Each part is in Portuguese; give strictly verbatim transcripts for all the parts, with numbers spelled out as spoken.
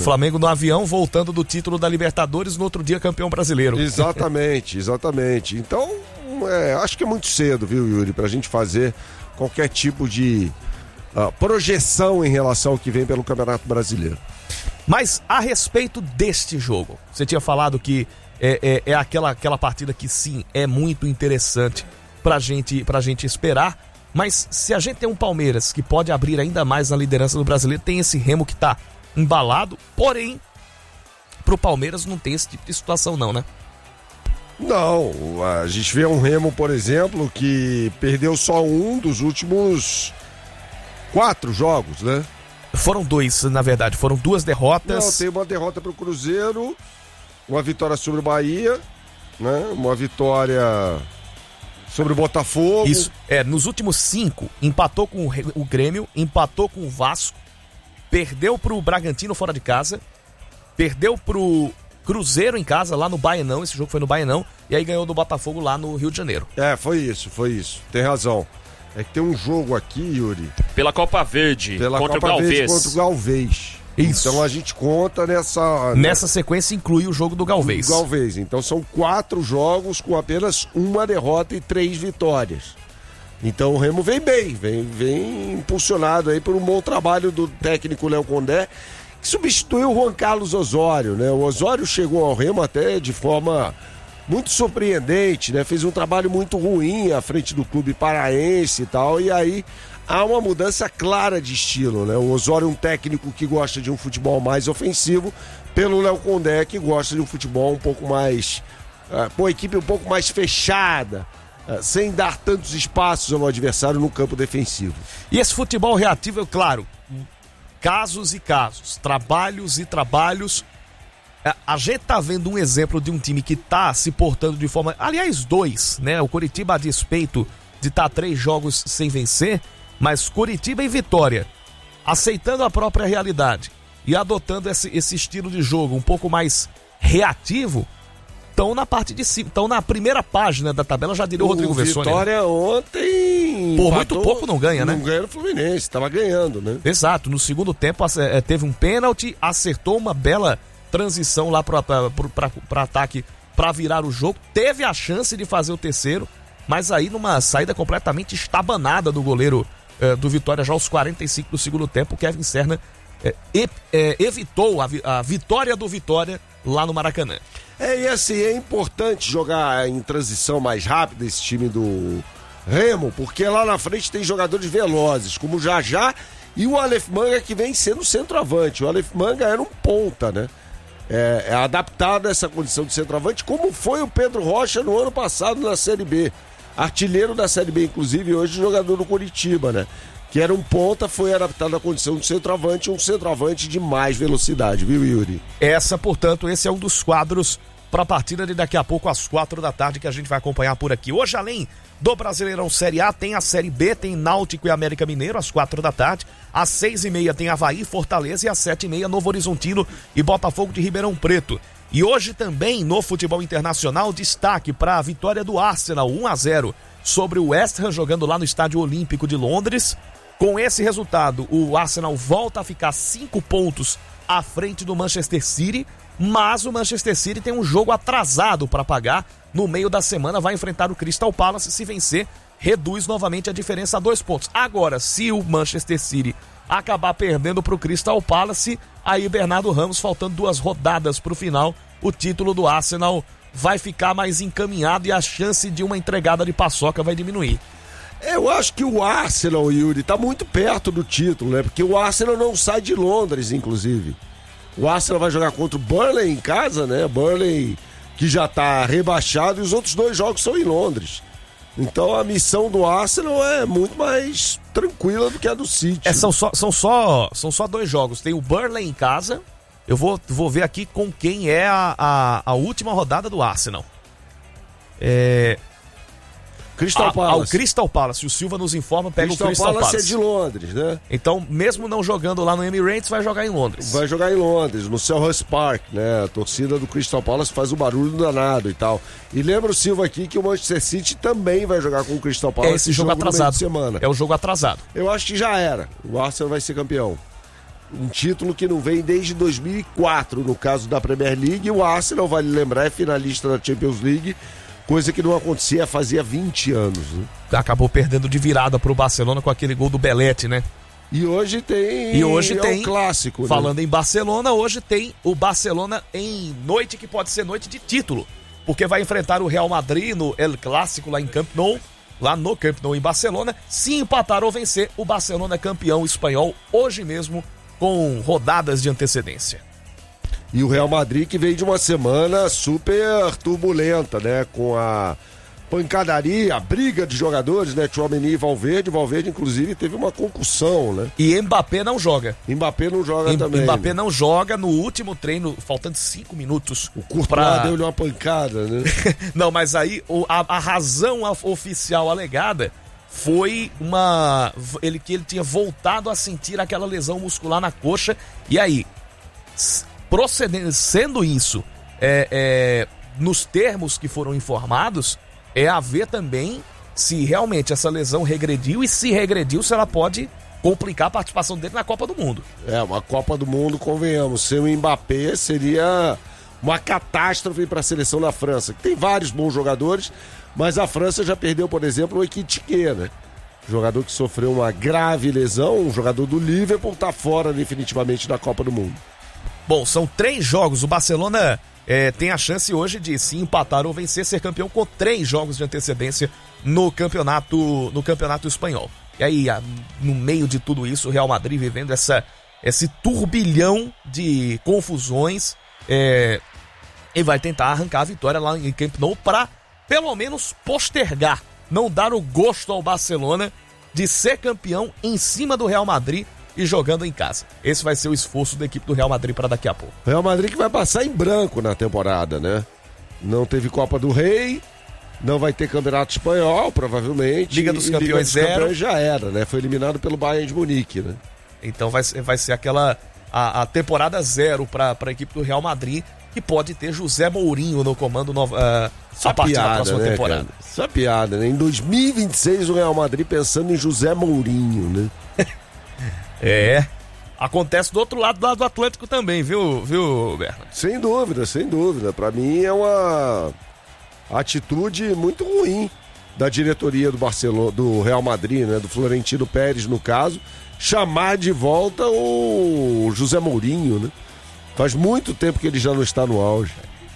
Flamengo no avião, voltando do título da Libertadores, no outro dia campeão brasileiro. Exatamente, exatamente. Então, é, acho que é muito cedo, viu, Yuri, pra gente fazer qualquer tipo de uh, projeção em relação ao que vem pelo Campeonato Brasileiro. Mas a respeito deste jogo, você tinha falado que é, é, é aquela, aquela partida que sim, é muito interessante pra gente, pra gente esperar, mas se a gente tem um Palmeiras que pode abrir ainda mais na liderança do Brasileiro, tem esse Remo que tá embalado, porém, pro Palmeiras não tem esse tipo de situação não, né? Não, a gente vê um Remo, por exemplo, que perdeu só um dos últimos quatro jogos, né? Foram dois, na verdade, foram duas derrotas. Não, tem uma derrota pro Cruzeiro, uma vitória sobre o Bahia, né? Uma vitória sobre o Botafogo. Isso, é, nos últimos cinco, empatou com o, o Grêmio, empatou com o Vasco, perdeu pro Bragantino fora de casa, perdeu pro Cruzeiro em casa, lá no Baianão, esse jogo foi no Baianão, e aí ganhou do Botafogo lá no Rio de Janeiro. É, foi isso, foi isso, tem razão. É que tem um jogo aqui, Yuri. Pela Copa Verde, pela contra Copa o Galvez. Verde contra o Galvez. Isso. Então a gente conta nessa... Nessa sequência inclui o jogo do Galvez. Do Galvez. Então são quatro jogos com apenas uma derrota e três vitórias. Então o Remo vem bem, vem, vem impulsionado aí por um bom trabalho do técnico Léo Condé, que substituiu o Juan Carlos Osório, né? O Osório chegou ao Remo até de forma muito surpreendente, né? Fez um trabalho muito ruim à frente do clube paraense e tal, e aí há uma mudança clara de estilo, né? O Osório é um técnico que gosta de um futebol mais ofensivo, pelo Léo Condé, que gosta de um futebol um pouco mais... Uh, com a equipe um pouco mais fechada, uh, sem dar tantos espaços ao adversário no campo defensivo. E esse futebol reativo, é claro, casos e casos, trabalhos e trabalhos. A gente tá vendo um exemplo de um time que tá se portando de forma... Aliás, dois, né? O Coritiba, a despeito de estar tá três jogos sem vencer, mas Coritiba e Vitória, aceitando a própria realidade e adotando esse, esse estilo de jogo um pouco mais reativo, estão na parte de cima, estão na primeira página da tabela, já diria o Rodrigo Vessone. Vitória ontem... Por muito pouco não ganha, né? Não ganha no Fluminense, estava ganhando, né? Exato, no segundo tempo teve um pênalti, acertou uma bela transição lá para ataque para virar o jogo, teve a chance de fazer o terceiro, mas aí numa saída completamente estabanada do goleiro eh, do Vitória, já aos quarenta e cinco do segundo tempo, o Kevin Serna eh, e, eh, evitou a, a vitória do Vitória lá no Maracanã. É, e assim, é importante jogar em transição mais rápida esse time do Remo, porque lá na frente tem jogadores velozes, como o Jajá e o Aleph Manga, que vem sendo centroavante. O Aleph Manga era um ponta, né? É, é adaptado a essa condição de centroavante, como foi o Pedro Rocha no ano passado na Série B. Artilheiro da Série B, inclusive, hoje jogador do Coritiba, né? Que era um ponta, foi adaptado à condição de centroavante, um centroavante de mais velocidade, viu, Yuri? Essa, portanto, esse é um dos quadros para a partida de daqui a pouco às quatro da tarde que a gente vai acompanhar por aqui. Hoje, além do Brasileirão Série A, tem a Série B, tem Náutico e América Mineiro às quatro da tarde. Às seis e meia tem Avaí, Fortaleza, e às sete e meia Novo Horizontino e Botafogo de Ribeirão Preto. E hoje também no futebol internacional, destaque para a vitória do Arsenal um a zero sobre o West Ham, jogando lá no Estádio Olímpico de Londres. Com esse resultado, o Arsenal volta a ficar cinco pontos à frente do Manchester City, mas o Manchester City tem um jogo atrasado para pagar. No meio da semana vai enfrentar o Crystal Palace. Se vencer, reduz novamente a diferença a dois pontos. Agora, se o Manchester City acabar perdendo para o Crystal Palace, aí Bernardo Ramos, faltando duas rodadas para o final, o título do Arsenal vai ficar mais encaminhado e a chance de uma entregada de paçoca vai diminuir. Eu acho que o Arsenal, Yuri, tá muito perto do título, né? Porque o Arsenal não sai de Londres, inclusive. O Arsenal vai jogar contra o Burnley em casa, né? Burnley que já tá rebaixado, e os outros dois jogos são em Londres. Então a missão do Arsenal é muito mais tranquila do que a do City. É, são, só, são, só, são só dois jogos. Tem o Burnley em casa. Eu vou, vou ver aqui com quem é a, a, a última rodada do Arsenal. É... Crystal Palace. Ao Crystal Palace. O Silva nos informa, pega Crystal o Crystal Palace. Palace. É de Londres, né? Então, mesmo não jogando lá no Emirates, vai jogar em Londres. Vai jogar em Londres, no Selhurst Park, né? A torcida do Crystal Palace faz um barulho danado e tal. E lembra o Silva aqui que o Manchester City também vai jogar com o Crystal Palace. É esse jogo, jogo atrasado. Semana. É o jogo atrasado. Eu acho que já era. O Arsenal vai ser campeão. Um título que não vem desde dois mil e quatro, no caso da Premier League. E o Arsenal, vale lembrar, é finalista da Champions League, coisa que não acontecia fazia vinte anos. Né? Acabou perdendo de virada pro Barcelona com aquele gol do Belletti, né? E hoje tem, e hoje é tem um clássico. Falando né? em Barcelona, hoje tem o Barcelona em noite que pode ser noite de título. Porque vai enfrentar o Real Madrid no El Clássico lá em Camp Nou, lá no Camp Nou em Barcelona. Se empatar ou vencer, o Barcelona é campeão espanhol hoje mesmo, com rodadas de antecedência. E o Real Madrid que veio de uma semana super turbulenta, né? Com a pancadaria, a briga de jogadores, né? Tchouaméni e Valverde. Valverde, inclusive, teve uma concussão, né? E Mbappé não joga. Mbappé não joga M- também. Mbappé né? não joga no último treino, faltando cinco minutos. O Courtois pra... deu-lhe uma pancada, né? Não, mas aí o, a, a razão oficial alegada foi uma... Ele, que ele tinha voltado a sentir aquela lesão muscular na coxa. E aí, procedendo, sendo isso, é, é, nos termos que foram informados, é a ver também se realmente essa lesão regrediu e se regrediu, se ela pode complicar a participação dele na Copa do Mundo. É, uma Copa do Mundo, convenhamos, sem o Mbappé seria uma catástrofe para a seleção da França, que tem vários bons jogadores, mas a França já perdeu, por exemplo, o Ekitike, né? Jogador que sofreu uma grave lesão, um jogador do Liverpool, tá fora definitivamente da Copa do Mundo. Bom, são três jogos, o Barcelona... É, tem a chance hoje de, se empatar ou vencer, ser campeão com três jogos de antecedência no campeonato, no campeonato espanhol. E aí, no meio de tudo isso, o Real Madrid vivendo essa, esse turbilhão de confusões, é, e vai tentar arrancar a vitória lá em Camp Nou para, pelo menos, postergar, não dar o gosto ao Barcelona de ser campeão em cima do Real Madrid e jogando em casa. Esse vai ser o esforço da equipe do Real Madrid para daqui a pouco. Real Madrid que vai passar em branco na temporada, né? Não teve Copa do Rei, não vai ter Campeonato Espanhol, provavelmente. Liga dos Campeões Liga dos zero. Campeões já era, né? Foi eliminado pelo Bayern de Munique, né? Então vai ser, vai ser aquela a, a temporada zero para a equipe do Real Madrid, que pode ter José Mourinho no comando no, uh, a partir piada, da próxima né, temporada. Cara? Isso é piada, né? Em dois mil e vinte e seis o Real Madrid pensando em José Mourinho, né? É, acontece do outro lado, do lado do Atlântico também, viu, viu, Bernardo? Sem dúvida, sem dúvida. Pra mim é uma atitude muito ruim da diretoria do Barcelona, do Real Madrid, né? Do Florentino Pérez, no caso, chamar de volta o José Mourinho, né? Faz muito tempo que ele já não está no auge.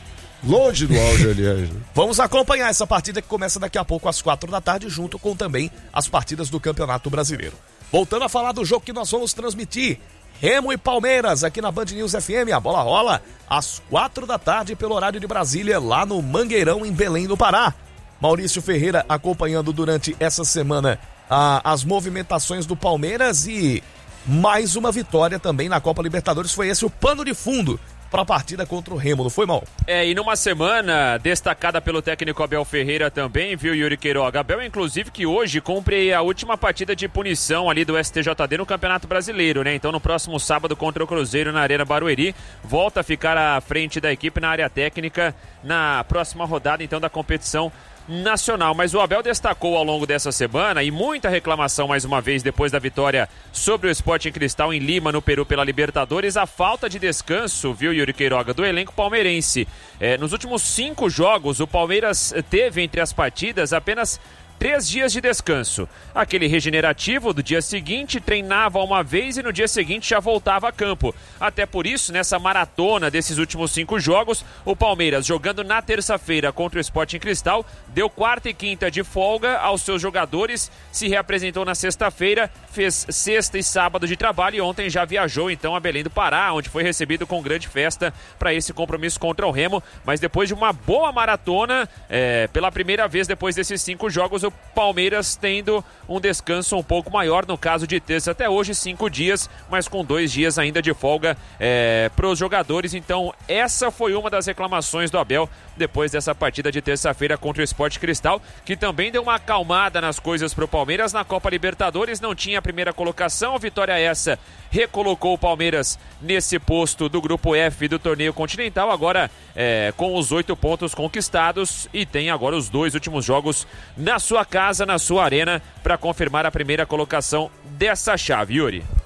Longe do auge, aliás. Né? Vamos acompanhar essa partida que começa daqui a pouco às quatro da tarde, junto com também as partidas do Campeonato Brasileiro. Voltando a falar do jogo que nós vamos transmitir, Remo e Palmeiras, aqui na Band News F M, a bola rola às quatro da tarde pelo horário de Brasília, lá no Mangueirão, em Belém do Pará. Maurício Ferreira acompanhando durante essa semana a, as movimentações do Palmeiras e mais uma vitória também na Copa Libertadores. Foi esse o pano de fundo para a partida contra o Remo, não foi, mal? É, e numa semana destacada pelo técnico Abel Ferreira também, viu, Yuri Queiroga? Abel, inclusive, que hoje cumpre a última partida de punição ali do S T J D no Campeonato Brasileiro, né? Então, no próximo sábado contra o Cruzeiro na Arena Barueri, volta a ficar à frente da equipe na área técnica na próxima rodada, então, da competição nacional. Mas o Abel destacou ao longo dessa semana, e muita reclamação mais uma vez depois da vitória sobre o Sporting Cristal em Lima, no Peru, pela Libertadores, a falta de descanso, viu, Yuri Queiroga, do elenco palmeirense. É, nos últimos cinco jogos, o Palmeiras teve entre as partidas apenas três dias de descanso. Aquele regenerativo do dia seguinte, treinava uma vez e no dia seguinte já voltava a campo. Até por isso, nessa maratona desses últimos cinco jogos, o Palmeiras, jogando na terça-feira contra o Sporting Cristal, deu quarta e quinta de folga aos seus jogadores, se reapresentou na sexta-feira, fez sexta e sábado de trabalho e ontem já viajou então a Belém do Pará, onde foi recebido com grande festa para esse compromisso contra o Remo. Mas depois de uma boa maratona, é, pela primeira vez depois desses cinco jogos, o Palmeiras tendo um descanso um pouco maior, no caso de terça até hoje, cinco dias, mas com dois dias ainda de folga é, para os jogadores. Então essa foi uma das reclamações do Abel depois dessa partida de terça-feira contra o Sport Cristal, que também deu uma acalmada nas coisas para o Palmeiras na Copa Libertadores. Não tinha a primeira colocação, a vitória essa recolocou o Palmeiras nesse posto do grupo F do torneio continental, agora é, com os oito pontos conquistados, e tem agora os dois últimos jogos na sua casa, na sua arena, para confirmar a primeira colocação dessa chave, Yuri.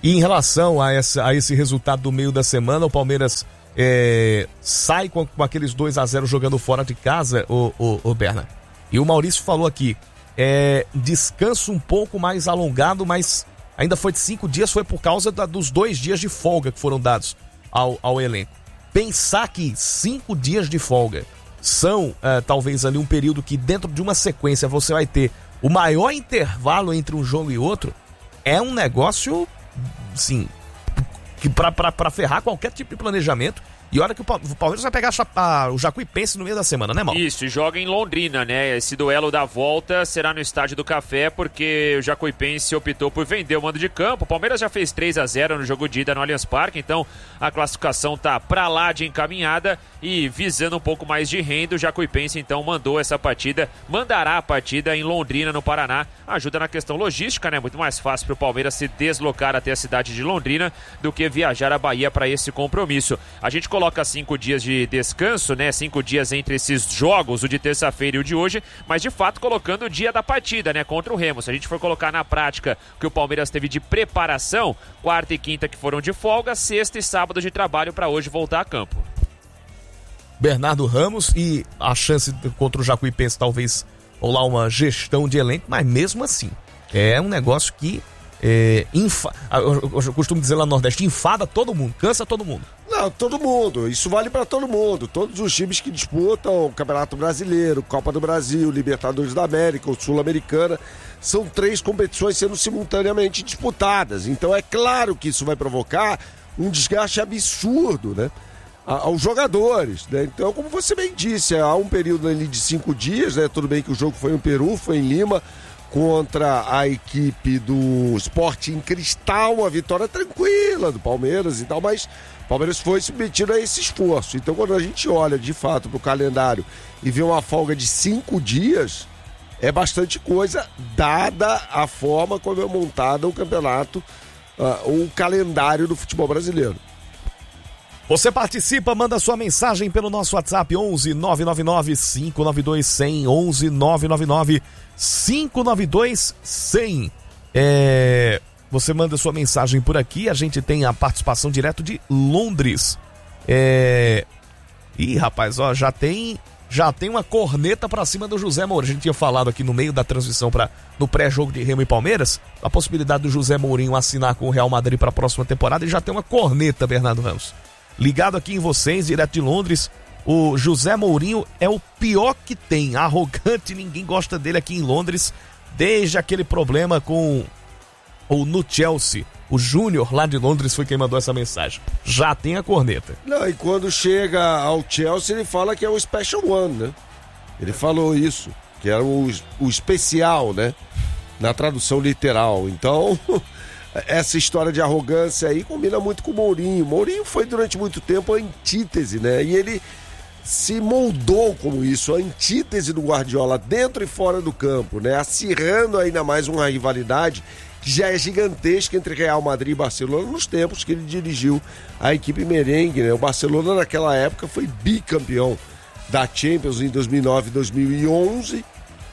E em relação a, essa, a esse resultado do meio da semana, o Palmeiras é, sai com, com aqueles dois a zero jogando fora de casa, o, o, o Berna. E o Maurício falou aqui, é, descanso um pouco mais alongado, mas ainda foi de cinco dias, foi por causa da, dos dois dias de folga que foram dados ao, ao elenco. Pensar que cinco dias de folga são uh, talvez ali um período que dentro de uma sequência você vai ter o maior intervalo entre um jogo e outro, é um negócio, sim, que pra, pra, pra ferrar qualquer tipo de planejamento. E olha que o Palmeiras vai pegar a, o Jacuipense no meio da semana, né, Mal? Isso, e joga em Londrina, né? Esse duelo da volta será no Estádio do Café, porque o Jacuipense optou por vender o mando de campo. O Palmeiras já fez três a zero no jogo de ida no Allianz Parque, então a classificação tá pra lá de encaminhada e visando um pouco mais de renda, o Jacuipense então mandou essa partida, mandará a partida em Londrina, no Paraná. Ajuda na questão logística, né? Muito mais fácil pro Palmeiras se deslocar até a cidade de Londrina do que viajar à Bahia para esse compromisso. A gente coloca cinco dias de descanso, né? Cinco dias entre esses jogos, o de terça-feira e o de hoje, mas de fato colocando o dia da partida, né? Contra o Remo. Se a gente for colocar na prática o que o Palmeiras teve de preparação, quarta e quinta que foram de folga, sexta e sábado de trabalho para hoje voltar a campo. Bernardo Ramos, e a chance contra o Jacuipense talvez ou lá uma gestão de elenco, mas mesmo assim é um negócio que é, infa... eu costumo dizer lá no Nordeste, enfada todo mundo, cansa todo mundo. Não, todo mundo, isso vale pra todo mundo, todos os times que disputam o Campeonato Brasileiro, Copa do Brasil, Libertadores da América, o Sul-Americana, são três competições sendo simultaneamente disputadas, então é claro que isso vai provocar um desgaste absurdo, né, aos jogadores, né? Então, como você bem disse, há um período ali de cinco dias, né? Tudo bem que o jogo foi no Peru, foi em Lima, contra a equipe do Sporting Cristal, uma vitória tranquila do Palmeiras e tal, mas o Palmeiras foi submetido a esse esforço. Então, quando a gente olha de fato para o calendário e vê uma folga de cinco dias, é bastante coisa, dada a forma como é montado o campeonato, uh, o calendário do futebol brasileiro. Você participa, manda sua mensagem pelo nosso WhatsApp onze nove nove nove cinco nove dois cem, onze nove nove nove cinco nove dois cem. É, você manda sua mensagem por aqui, a gente tem a participação direto de Londres. É, ih, rapaz, ó, já tem já tem uma corneta pra cima do José Mourinho. A gente tinha falado aqui no meio da transmissão para no pré-jogo de Remo e Palmeiras, a possibilidade do José Mourinho assinar com o Real Madrid para a próxima temporada, e já tem uma corneta, Bernardo Ramos. Ligado aqui em vocês, direto de Londres, o José Mourinho é o pior que tem, arrogante, ninguém gosta dele aqui em Londres, desde aquele problema com o no Chelsea. O Júnior lá de Londres foi quem mandou essa mensagem. Já tem a corneta. Não, e quando chega ao Chelsea, ele fala que é o Special One, né? Ele falou isso, que era o, o especial, né? Na tradução literal. Então... essa história de arrogância aí combina muito com o Mourinho. Mourinho foi durante muito tempo a antítese, né? E ele se moldou como isso, a antítese do Guardiola dentro e fora do campo, né? Acirrando ainda mais uma rivalidade que já é gigantesca entre Real Madrid e Barcelona nos tempos que ele dirigiu a equipe merengue, né? O Barcelona naquela época foi bicampeão da Champions em dois mil e nove e dois mil e onze.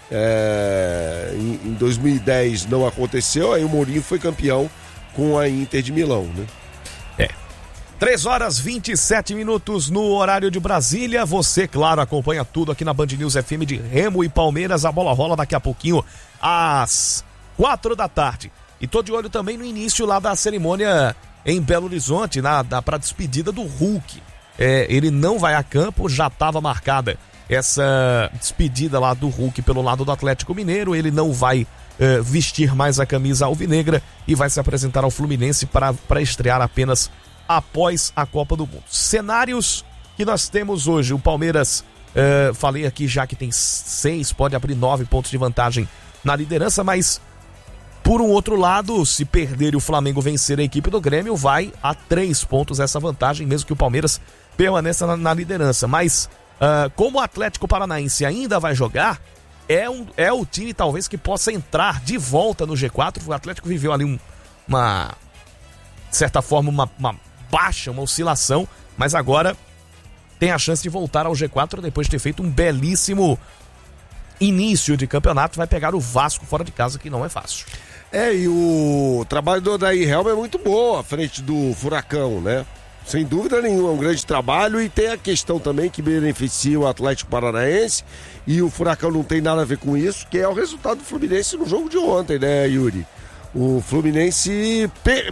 É, em, em dois mil e dez não aconteceu, aí o Mourinho foi campeão com a Inter de Milão, né? É. três horas e vinte e sete minutos no horário de Brasília. Você, claro, acompanha tudo aqui na Band News F M de Remo e Palmeiras. A bola rola daqui a pouquinho às quatro da tarde. E tô de olho também no início lá da cerimônia em Belo Horizonte, na, na, pra despedida do Hulk. É, ele não vai a campo, já estava marcada essa despedida lá do Hulk pelo lado do Atlético Mineiro. Ele não vai uh, vestir mais a camisa alvinegra e vai se apresentar ao Fluminense para estrear apenas após a Copa do Mundo. Cenários que nós temos hoje: o Palmeiras, uh, falei aqui já que tem seis, pode abrir nove pontos de vantagem na liderança, mas por um outro lado, se perder e o Flamengo vencer a equipe do Grêmio, vai a três pontos essa vantagem, mesmo que o Palmeiras permaneça na, na liderança. Mas Uh, como o Atlético Paranaense ainda vai jogar, é, um, é o time talvez que possa entrar de volta no G quatro. O Atlético viveu ali um, uma, de certa forma, uma, uma baixa, uma oscilação, mas agora tem a chance de voltar ao G quatro depois de ter feito um belíssimo início de campeonato, vai pegar o Vasco fora de casa, que não é fácil. É, e o trabalho do Odair Helma é muito bom à frente do Furacão, né? Sem dúvida nenhuma, é um grande trabalho, e tem a questão também que beneficia o Atlético Paranaense, e o Furacão não tem nada a ver com isso, que é o resultado do Fluminense no jogo de ontem, né, Yuri? O Fluminense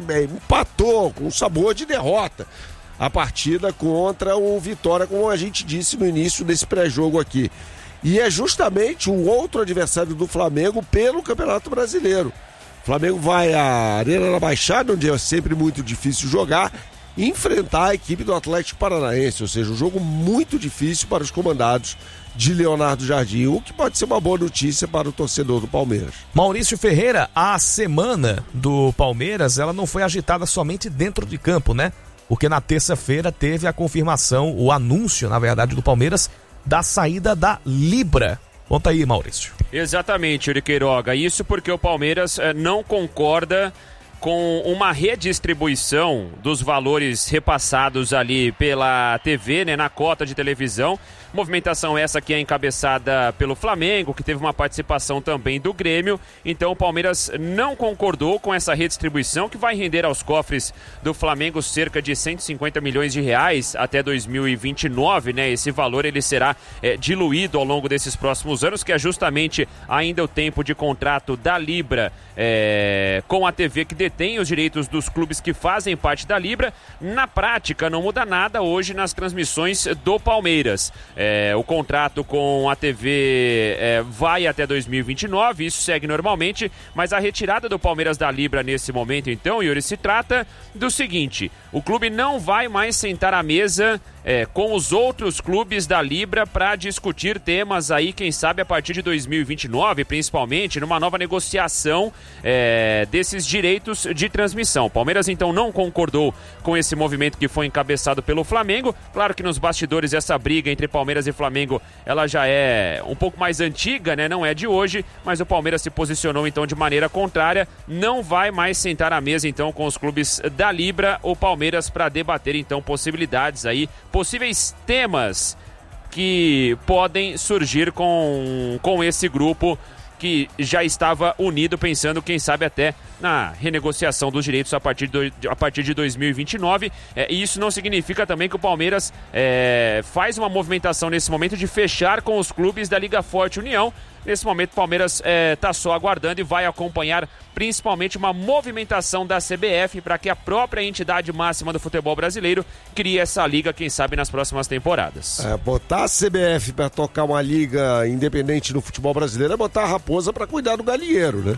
empatou com sabor de derrota a partida contra o Vitória, como a gente disse no início desse pré-jogo aqui. E é justamente o outro adversário do Flamengo pelo Campeonato Brasileiro. O Flamengo vai à Arena da Baixada, onde é sempre muito difícil jogar, enfrentar a equipe do Atlético Paranaense, ou seja, um jogo muito difícil para os comandados de Leonardo Jardim, o que pode ser uma boa notícia para o torcedor do Palmeiras. Maurício Ferreira, a semana do Palmeiras, ela não foi agitada somente dentro de campo, né? Porque na terça-feira teve a confirmação, o anúncio, na verdade, do Palmeiras, da saída da Libra. Conta aí, Maurício. Exatamente, Yuri Queiroga. Isso porque o Palmeiras eh, não concorda com uma redistribuição dos valores repassados ali pela T V, né, na cota de televisão. Movimentação essa que é encabeçada pelo Flamengo, que teve uma participação também do Grêmio. Então o Palmeiras não concordou com essa redistribuição, que vai render aos cofres do Flamengo cerca de cento e cinquenta milhões de reais até dois mil e vinte e nove, né? Esse valor ele será é, diluído ao longo desses próximos anos, que é justamente ainda o tempo de contrato da Libra é, com a T V, que detém os direitos dos clubes que fazem parte da Libra. Na prática não muda nada hoje nas transmissões do Palmeiras. É, o contrato com a T V é, vai até dois mil e vinte e nove, isso segue normalmente, mas a retirada do Palmeiras da Libra nesse momento, então, Yuri, se trata do seguinte: o clube não vai mais sentar à mesa é, com os outros clubes da Libra para discutir temas aí, quem sabe a partir de dois mil e vinte e nove, principalmente numa nova negociação é, desses direitos de transmissão. O Palmeiras então não concordou com esse movimento que foi encabeçado pelo Flamengo. Claro que nos bastidores essa briga entre Palmeiras e Flamengo, ela já é um pouco mais antiga, né? Não é de hoje, mas o Palmeiras se posicionou então de maneira contrária, não vai mais sentar à mesa então com os clubes da Libra, o Palmeiras, para debater então possibilidades aí, possíveis temas que podem surgir com, com esse grupo que já estava unido, pensando, quem sabe, até na renegociação dos direitos a partir de, a partir de dois mil e vinte e nove. É, e isso não significa também que o Palmeiras é, faz uma movimentação nesse momento de fechar com os clubes da Liga Forte União. Nesse momento o Palmeiras está é, só aguardando e vai acompanhar principalmente uma movimentação da C B F para que a própria entidade máxima do futebol brasileiro crie essa liga, quem sabe, nas próximas temporadas. É, botar a C B F para tocar uma liga independente no futebol brasileiro é botar a raposa para cuidar do galinheiro, né?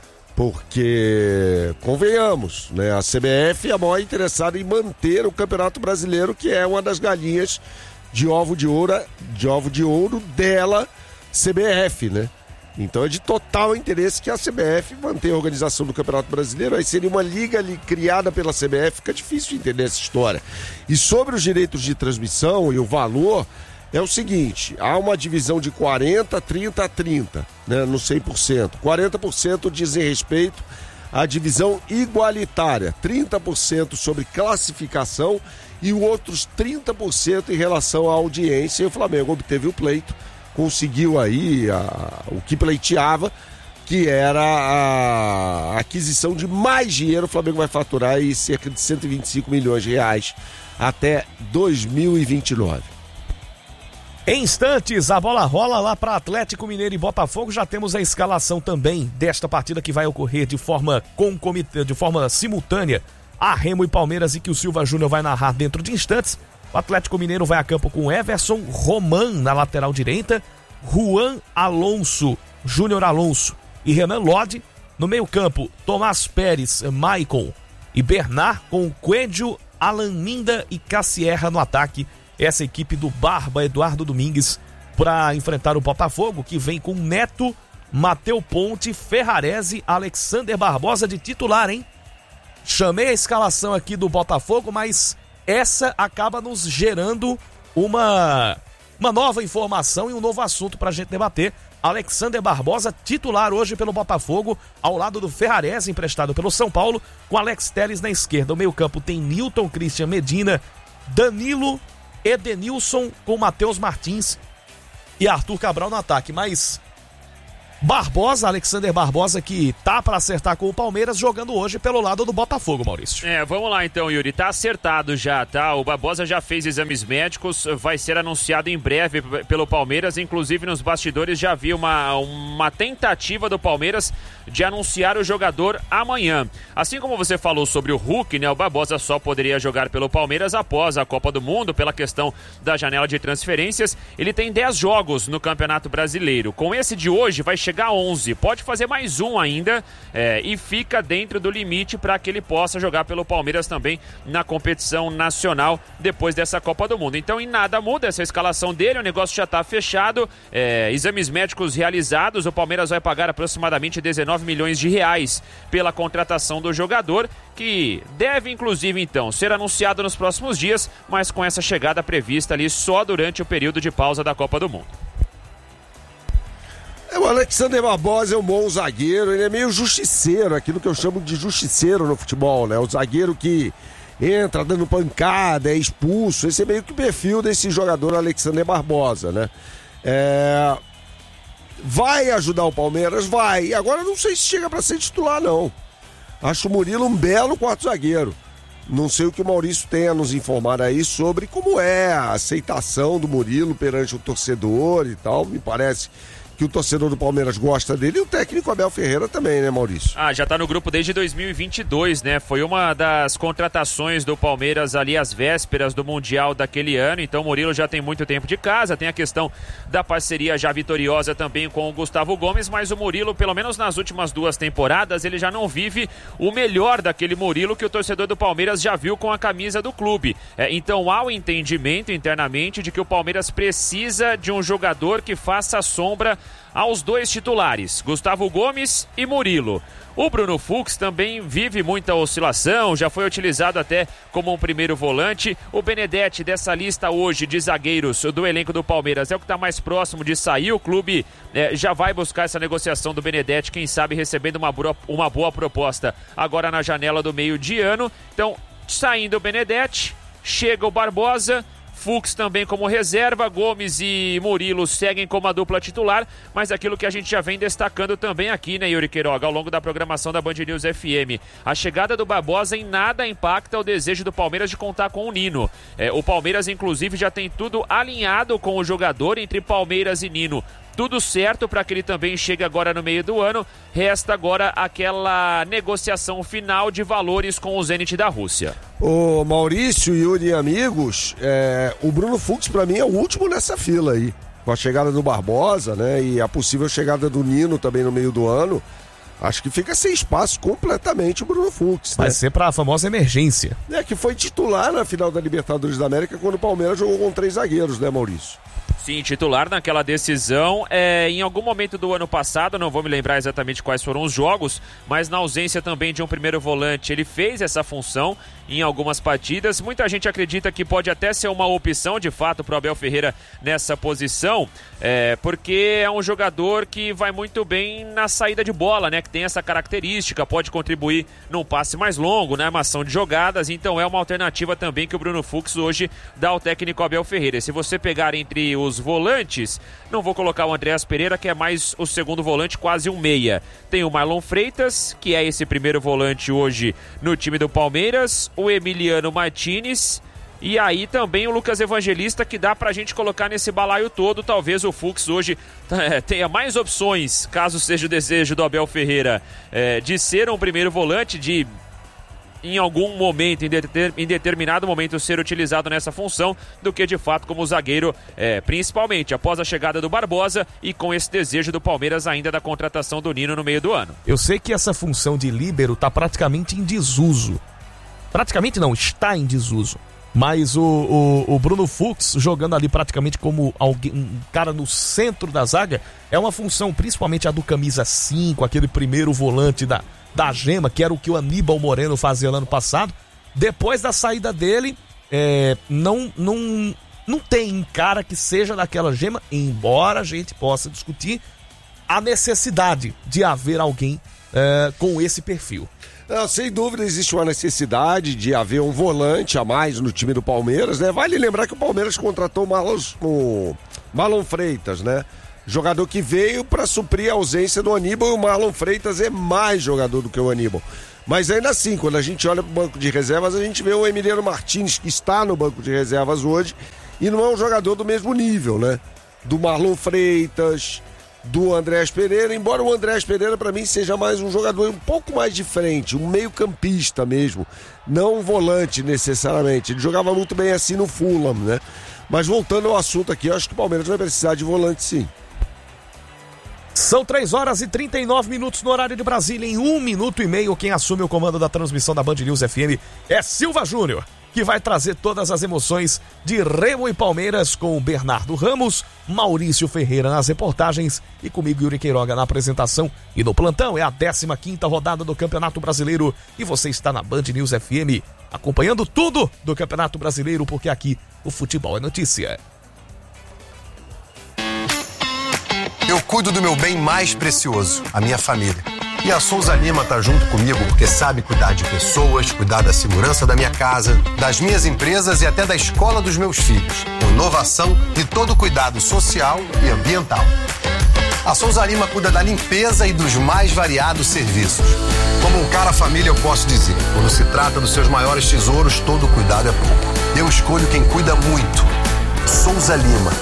Porque, convenhamos, né, a C B F é a maior interessada em manter o Campeonato Brasileiro, que é uma das galinhas de ovo de ouro, de ovo de ouro dela, C B F, né? Então é de total interesse que a C B F mantenha a organização do Campeonato Brasileiro. Aí seria uma liga ali criada pela C B F, fica difícil de entender essa história. E sobre os direitos de transmissão e o valor, é o seguinte: há uma divisão de quarenta, trinta a trinta, né, no cem por cento. quarenta por cento dizem respeito à divisão igualitária, trinta por cento sobre classificação e outros trinta por cento em relação à audiência. E o Flamengo obteve o pleito, conseguiu aí a, o que pleiteava, que era a aquisição de mais dinheiro. O Flamengo vai faturar aí cerca de cento e vinte e cinco milhões de reais até dois mil e vinte e nove. Em instantes, a bola rola lá para Atlético Mineiro e Botafogo. Já temos a escalação também desta partida, que vai ocorrer de forma concomitante, de forma simultânea, a Remo e Palmeiras, e que o Silva Júnior vai narrar dentro de instantes. O Atlético Mineiro vai a campo com Everson, Roman na lateral direita, Juan Alonso, Júnior Alonso e Renan Lodi. No meio campo, Tomás Pérez, Maicon e Bernard, com Coelho, Alan Minda e Cassierra no ataque. Essa equipe do Barba Eduardo Domingues para enfrentar o Botafogo, que vem com Neto, Mateu Ponte, Ferrarese, Alexander Barbosa de titular, hein? Chamei a escalação aqui do Botafogo, mas essa acaba nos gerando uma, uma nova informação e um novo assunto para a gente debater. Alexander Barbosa, titular hoje pelo Botafogo, ao lado do Ferrarese, emprestado pelo São Paulo, com Alex Telles na esquerda. O meio campo tem Nilton, Christian Medina, Danilo, Edenilson, com Matheus Martins e Arthur Cabral no ataque. Mas Barbosa, Alexander Barbosa, que tá para acertar com o Palmeiras, jogando hoje pelo lado do Botafogo, Maurício. É, vamos lá então, Yuri, tá acertado já, tá? O Barbosa já fez exames médicos, vai ser anunciado em breve pelo Palmeiras, inclusive nos bastidores já havia uma, uma tentativa do Palmeiras de anunciar o jogador amanhã. Assim como você falou sobre o Hulk, né, o Barbosa só poderia jogar pelo Palmeiras após a Copa do Mundo, pela questão da janela de transferências. Ele tem dez jogos no Campeonato Brasileiro, com esse de hoje vai chegar chegar a onze, pode fazer mais um ainda é, e fica dentro do limite para que ele possa jogar pelo Palmeiras também na competição nacional depois dessa Copa do Mundo. Então em nada muda essa escalação dele, o negócio já está fechado, é, exames médicos realizados, o Palmeiras vai pagar aproximadamente dezenove milhões de reais pela contratação do jogador, que deve inclusive então ser anunciado nos próximos dias, mas com essa chegada prevista ali só durante o período de pausa da Copa do Mundo. O Alexander Barbosa é um bom zagueiro, ele é meio justiceiro, aquilo que eu chamo de justiceiro no futebol, né? O zagueiro que entra dando pancada, é expulso, esse é meio que o perfil desse jogador Alexander Barbosa, né? É... Vai ajudar o Palmeiras? Vai. Agora não sei se chega para ser titular, não. Acho o Murilo um belo quarto zagueiro. Não sei o que o Maurício tem a nos informar aí sobre como é a aceitação do Murilo perante o torcedor e tal, me parece que o torcedor do Palmeiras gosta dele e o técnico Abel Ferreira também, né, Maurício? Ah, já tá no grupo desde dois mil e vinte e dois, né? Foi uma das contratações do Palmeiras ali às vésperas do Mundial daquele ano, então o Murilo já tem muito tempo de casa, tem a questão da parceria já vitoriosa também com o Gustavo Gomes, mas o Murilo, pelo menos nas últimas duas temporadas, ele já não vive o melhor daquele Murilo que o torcedor do Palmeiras já viu com a camisa do clube. É, então há o entendimento internamente de que o Palmeiras precisa de um jogador que faça a sombra aos dois titulares, Gustavo Gomes e Murilo. O Bruno Fux também vive muita oscilação, já foi utilizado até como um primeiro volante. O Benedetti, dessa lista hoje de zagueiros do elenco do Palmeiras, é o que está mais próximo de sair. O clube eh, já vai buscar essa negociação do Benedetti, quem sabe recebendo uma, bro- uma boa proposta agora na janela do meio de ano. Então, saindo o Benedetti, chega o Barbosa, Fux também como reserva, Gomes e Murilo seguem como a dupla titular, mas aquilo que a gente já vem destacando também aqui, né, Yuri Queiroga, ao longo da programação da Band News F M. A chegada do Barbosa em nada impacta o desejo do Palmeiras de contar com o Nino. É, o Palmeiras, inclusive, já tem tudo alinhado com o jogador entre Palmeiras e Nino. Tudo certo para que ele também chegue agora no meio do ano. Resta agora aquela negociação final de valores com o Zenit da Rússia. Ô Maurício, Yuri e amigos, é, o Bruno Fux para mim é o último nessa fila aí. Com a chegada do Barbosa, né, e a possível chegada do Nino também no meio do ano, acho que fica sem espaço completamente o Bruno Fux. Vai né? ser para a famosa emergência. É, que foi titular na final da Libertadores da América quando o Palmeiras jogou com três zagueiros, né, Maurício? Sim, titular naquela decisão. É, em algum momento do ano passado, não vou me lembrar exatamente quais foram os jogos, mas na ausência também de um primeiro volante, ele fez essa função em algumas partidas. Muita gente acredita que pode até ser uma opção, de fato, para o Abel Ferreira nessa posição, é, porque é um jogador que vai muito bem na saída de bola, né? Que tem essa característica, pode contribuir num passe mais longo, na armação de jogadas, então é uma alternativa também que o Bruno Fux hoje dá ao técnico Abel Ferreira. E se você pegar entre os volantes, não vou colocar o Andreas Pereira, que é mais o segundo volante, quase um meia. Tem o Marlon Freitas, que é esse primeiro volante hoje no time do Palmeiras, o Emiliano Martinez e aí também o Lucas Evangelista, que dá pra gente colocar nesse balaio todo. Talvez o Fux hoje é, tenha mais opções, caso seja o desejo do Abel Ferreira, é, de ser um primeiro volante, de em algum momento, em, deter, em determinado momento, ser utilizado nessa função, do que de fato como zagueiro, é, principalmente após a chegada do Barbosa e com esse desejo do Palmeiras ainda da contratação do Nino no meio do ano. Eu sei que essa função de líbero tá praticamente em desuso. Praticamente não, está em desuso. Mas o, o, o Bruno Fux jogando ali praticamente como alguém, um cara no centro da zaga, é uma função, principalmente a do camisa cinco, aquele primeiro volante da, da Gema, que era o que o Aníbal Moreno fazia no ano passado. Depois da saída dele, é, não, não, não tem cara que seja daquela Gema, embora a gente possa discutir a necessidade de haver alguém é, com esse perfil. Não, sem dúvida existe uma necessidade de haver um volante a mais no time do Palmeiras, né? Vale lembrar que o Palmeiras contratou o Marlon, o Marlon Freitas, né? Jogador que veio para suprir a ausência do Aníbal, e o Marlon Freitas é mais jogador do que o Aníbal. Mas ainda assim, quando a gente olha para o banco de reservas, a gente vê o Emiliano Martins, que está no banco de reservas hoje, e não é um jogador do mesmo nível, né? Do Marlon Freitas, do Andrés Pereira, embora o Andrés Pereira para mim seja mais um jogador um pouco mais de frente, um meio campista mesmo, não um volante necessariamente. Ele jogava muito bem assim no Fulham, né? Mas voltando ao assunto aqui, eu acho que o Palmeiras vai precisar de volante sim. São três horas e trinta e nove minutos no horário de Brasília. Em um minuto e meio, quem assume o comando da transmissão da Band News F M é Silva Júnior, que vai trazer todas as emoções de Remo e Palmeiras com o Bernardo Ramos, Maurício Ferreira nas reportagens e comigo, Yuri Queiroga, na apresentação. E no plantão é a décima quinta rodada do Campeonato Brasileiro e você está na Band News F M acompanhando tudo do Campeonato Brasileiro, porque aqui o futebol é notícia. Eu cuido do meu bem mais precioso, a minha família. E a Souza Lima tá junto comigo porque sabe cuidar de pessoas, cuidar da segurança da minha casa, das minhas empresas e até da escola dos meus filhos. Com inovação e todo cuidado social e ambiental. A Souza Lima cuida da limpeza e dos mais variados serviços. Como um cara família, eu posso dizer, quando se trata dos seus maiores tesouros, todo cuidado é pouco. Eu escolho quem cuida muito. Souza Lima.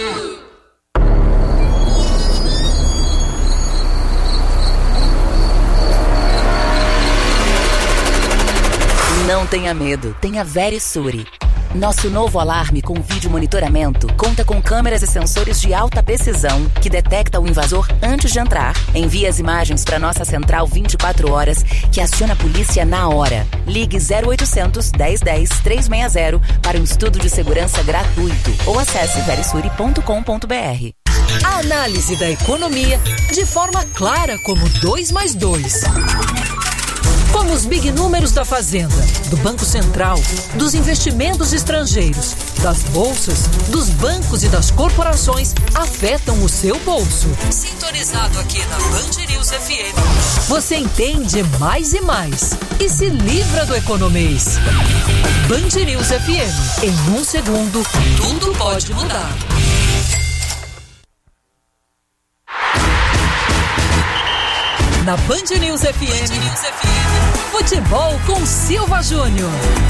Não tenha medo, tenha Verisure. Nosso novo alarme com vídeo monitoramento conta com câmeras e sensores de alta precisão que detecta o invasor antes de entrar. Envia as imagens para nossa central vinte e quatro horas, que aciona a polícia na hora. Ligue zero oitocentos, dez dez, trezentos e sessenta para um estudo de segurança gratuito ou acesse verisure ponto com ponto br. A análise da economia de forma clara como dois mais dois. Como os big números da Fazenda, do Banco Central, dos investimentos estrangeiros, das bolsas, dos bancos e das corporações afetam o seu bolso. Sintonizado aqui na Band News F M, você entende mais e mais e se livra do economês. Band News F M, em um segundo, tudo pode mudar. Na Band News F M, Band News F M. Futebol com Silva Júnior.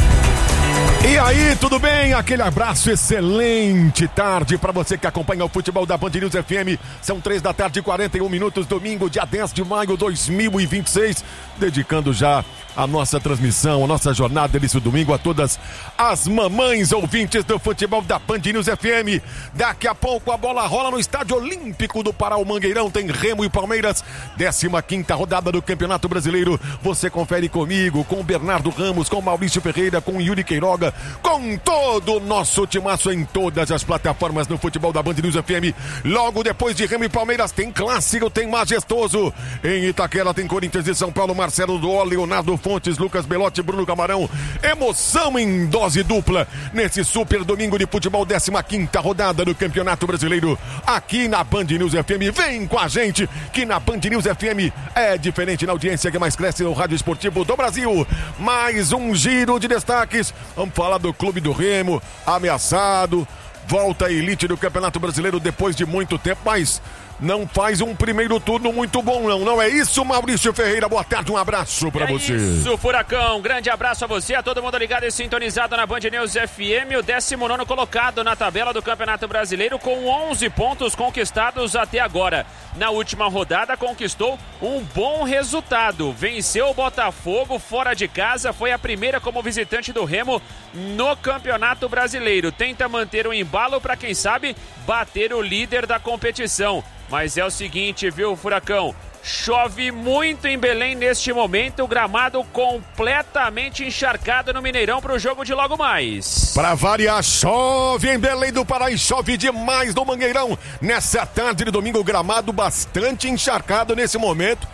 E aí, tudo bem? Aquele abraço, excelente tarde para você que acompanha o futebol da Band News F M. São três da tarde e quarenta e um minutos, domingo, dia dez de maio de dois mil e vinte e seis. Dedicando já a nossa transmissão, a nossa jornada desse domingo a todas as mamães ouvintes do futebol da Band News F M. Daqui a pouco a bola rola no Estádio Olímpico do Pará, o Mangueirão. Tem Remo e Palmeiras, décima quinta rodada do Campeonato Brasileiro. Você confere comigo, com o Bernardo Ramos, com o Maurício Ferreira, com o Yuri Queiroga, com todo o nosso timaço em todas as plataformas do futebol da Band News F M. Logo depois de Remo e Palmeiras tem clássico, tem majestoso. Em Itaquera tem Corinthians de São Paulo, Marcelo Duó, Leonardo Fontes, Lucas Belotti, Bruno Camarão. Emoção em dose dupla nesse super domingo de futebol, décima quinta rodada do Campeonato Brasileiro, aqui na Band News F M. Vem com a gente, que na Band News F M é diferente na audiência que mais cresce no rádio esportivo do Brasil. Mais um giro de destaques. Vamos falar do Clube do Remo, ameaçado, volta à elite do Campeonato Brasileiro depois de muito tempo, mas não faz um primeiro turno muito bom, não. Não é isso, Maurício Ferreira? Boa tarde, um abraço pra é você. Isso, Furacão. Grande abraço a você, a todo mundo ligado e sintonizado na Band News F M. O décimo nono colocado na tabela do Campeonato Brasileiro com onze pontos conquistados até agora. Na última rodada conquistou um bom resultado. Venceu o Botafogo fora de casa. Foi a primeira como visitante do Remo no Campeonato Brasileiro. Tenta manter o embalo para, quem sabe, bater o líder da competição. Mas é o seguinte, viu, Furacão? Chove muito em Belém neste momento, o gramado completamente encharcado no Mineirão para o jogo de logo mais. Para variar, chove em Belém do Pará e chove demais no Mangueirão. Nessa tarde de domingo, o gramado bastante encharcado nesse momento.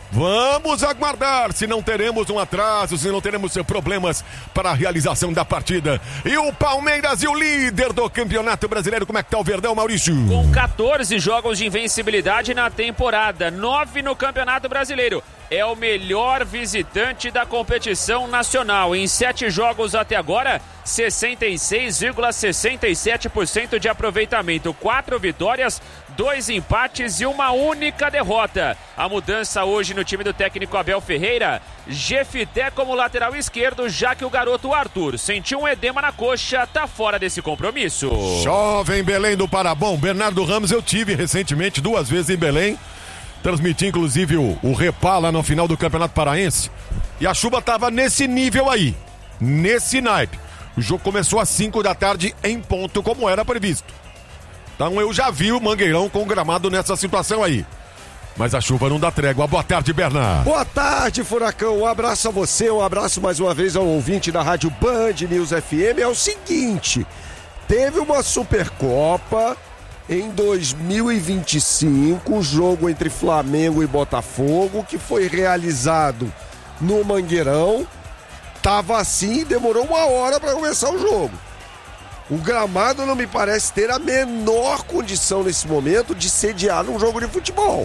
Vamos aguardar se não teremos um atraso, se não teremos problemas para a realização da partida. E o Palmeiras e o líder do Campeonato Brasileiro, como é que tá o Verdão, Maurício? Com quatorze jogos de invencibilidade na temporada, nove no Campeonato Brasileiro. é o melhor visitante da competição nacional. Em sete jogos até agora, sessenta e seis vírgula sessenta e sete por cento de aproveitamento. Quatro vitórias, dois empates e uma única derrota. A mudança hoje no time do técnico Abel Ferreira, Jefité como lateral esquerdo, já que o garoto Arthur sentiu um edema na coxa, tá fora desse compromisso. Jovem Belém do Pará. Bom, Bernardo Ramos eu tive recentemente duas vezes em Belém. Transmiti inclusive o, o Repá lá no final do Campeonato Paraense. E a chuva tava nesse nível aí, nesse naipe. O jogo começou às cinco da tarde em ponto, como era previsto. Então eu já vi o Mangueirão com o gramado nessa situação aí. Mas a chuva não dá trégua. Boa tarde, Bernardo. Boa tarde, Furacão. Um abraço a você, um abraço mais uma vez ao ouvinte da Rádio Band News F M. É o seguinte, teve uma Supercopa em dois mil e vinte e cinco, o jogo entre Flamengo e Botafogo, que foi realizado no Mangueirão. Tava assim, demorou uma hora para começar o jogo. O gramado não me parece ter a menor condição nesse momento de sediar um jogo de futebol.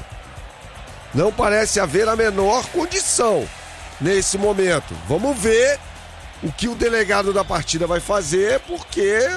Não parece haver a menor condição nesse momento. Vamos ver o que o delegado da partida vai fazer, porque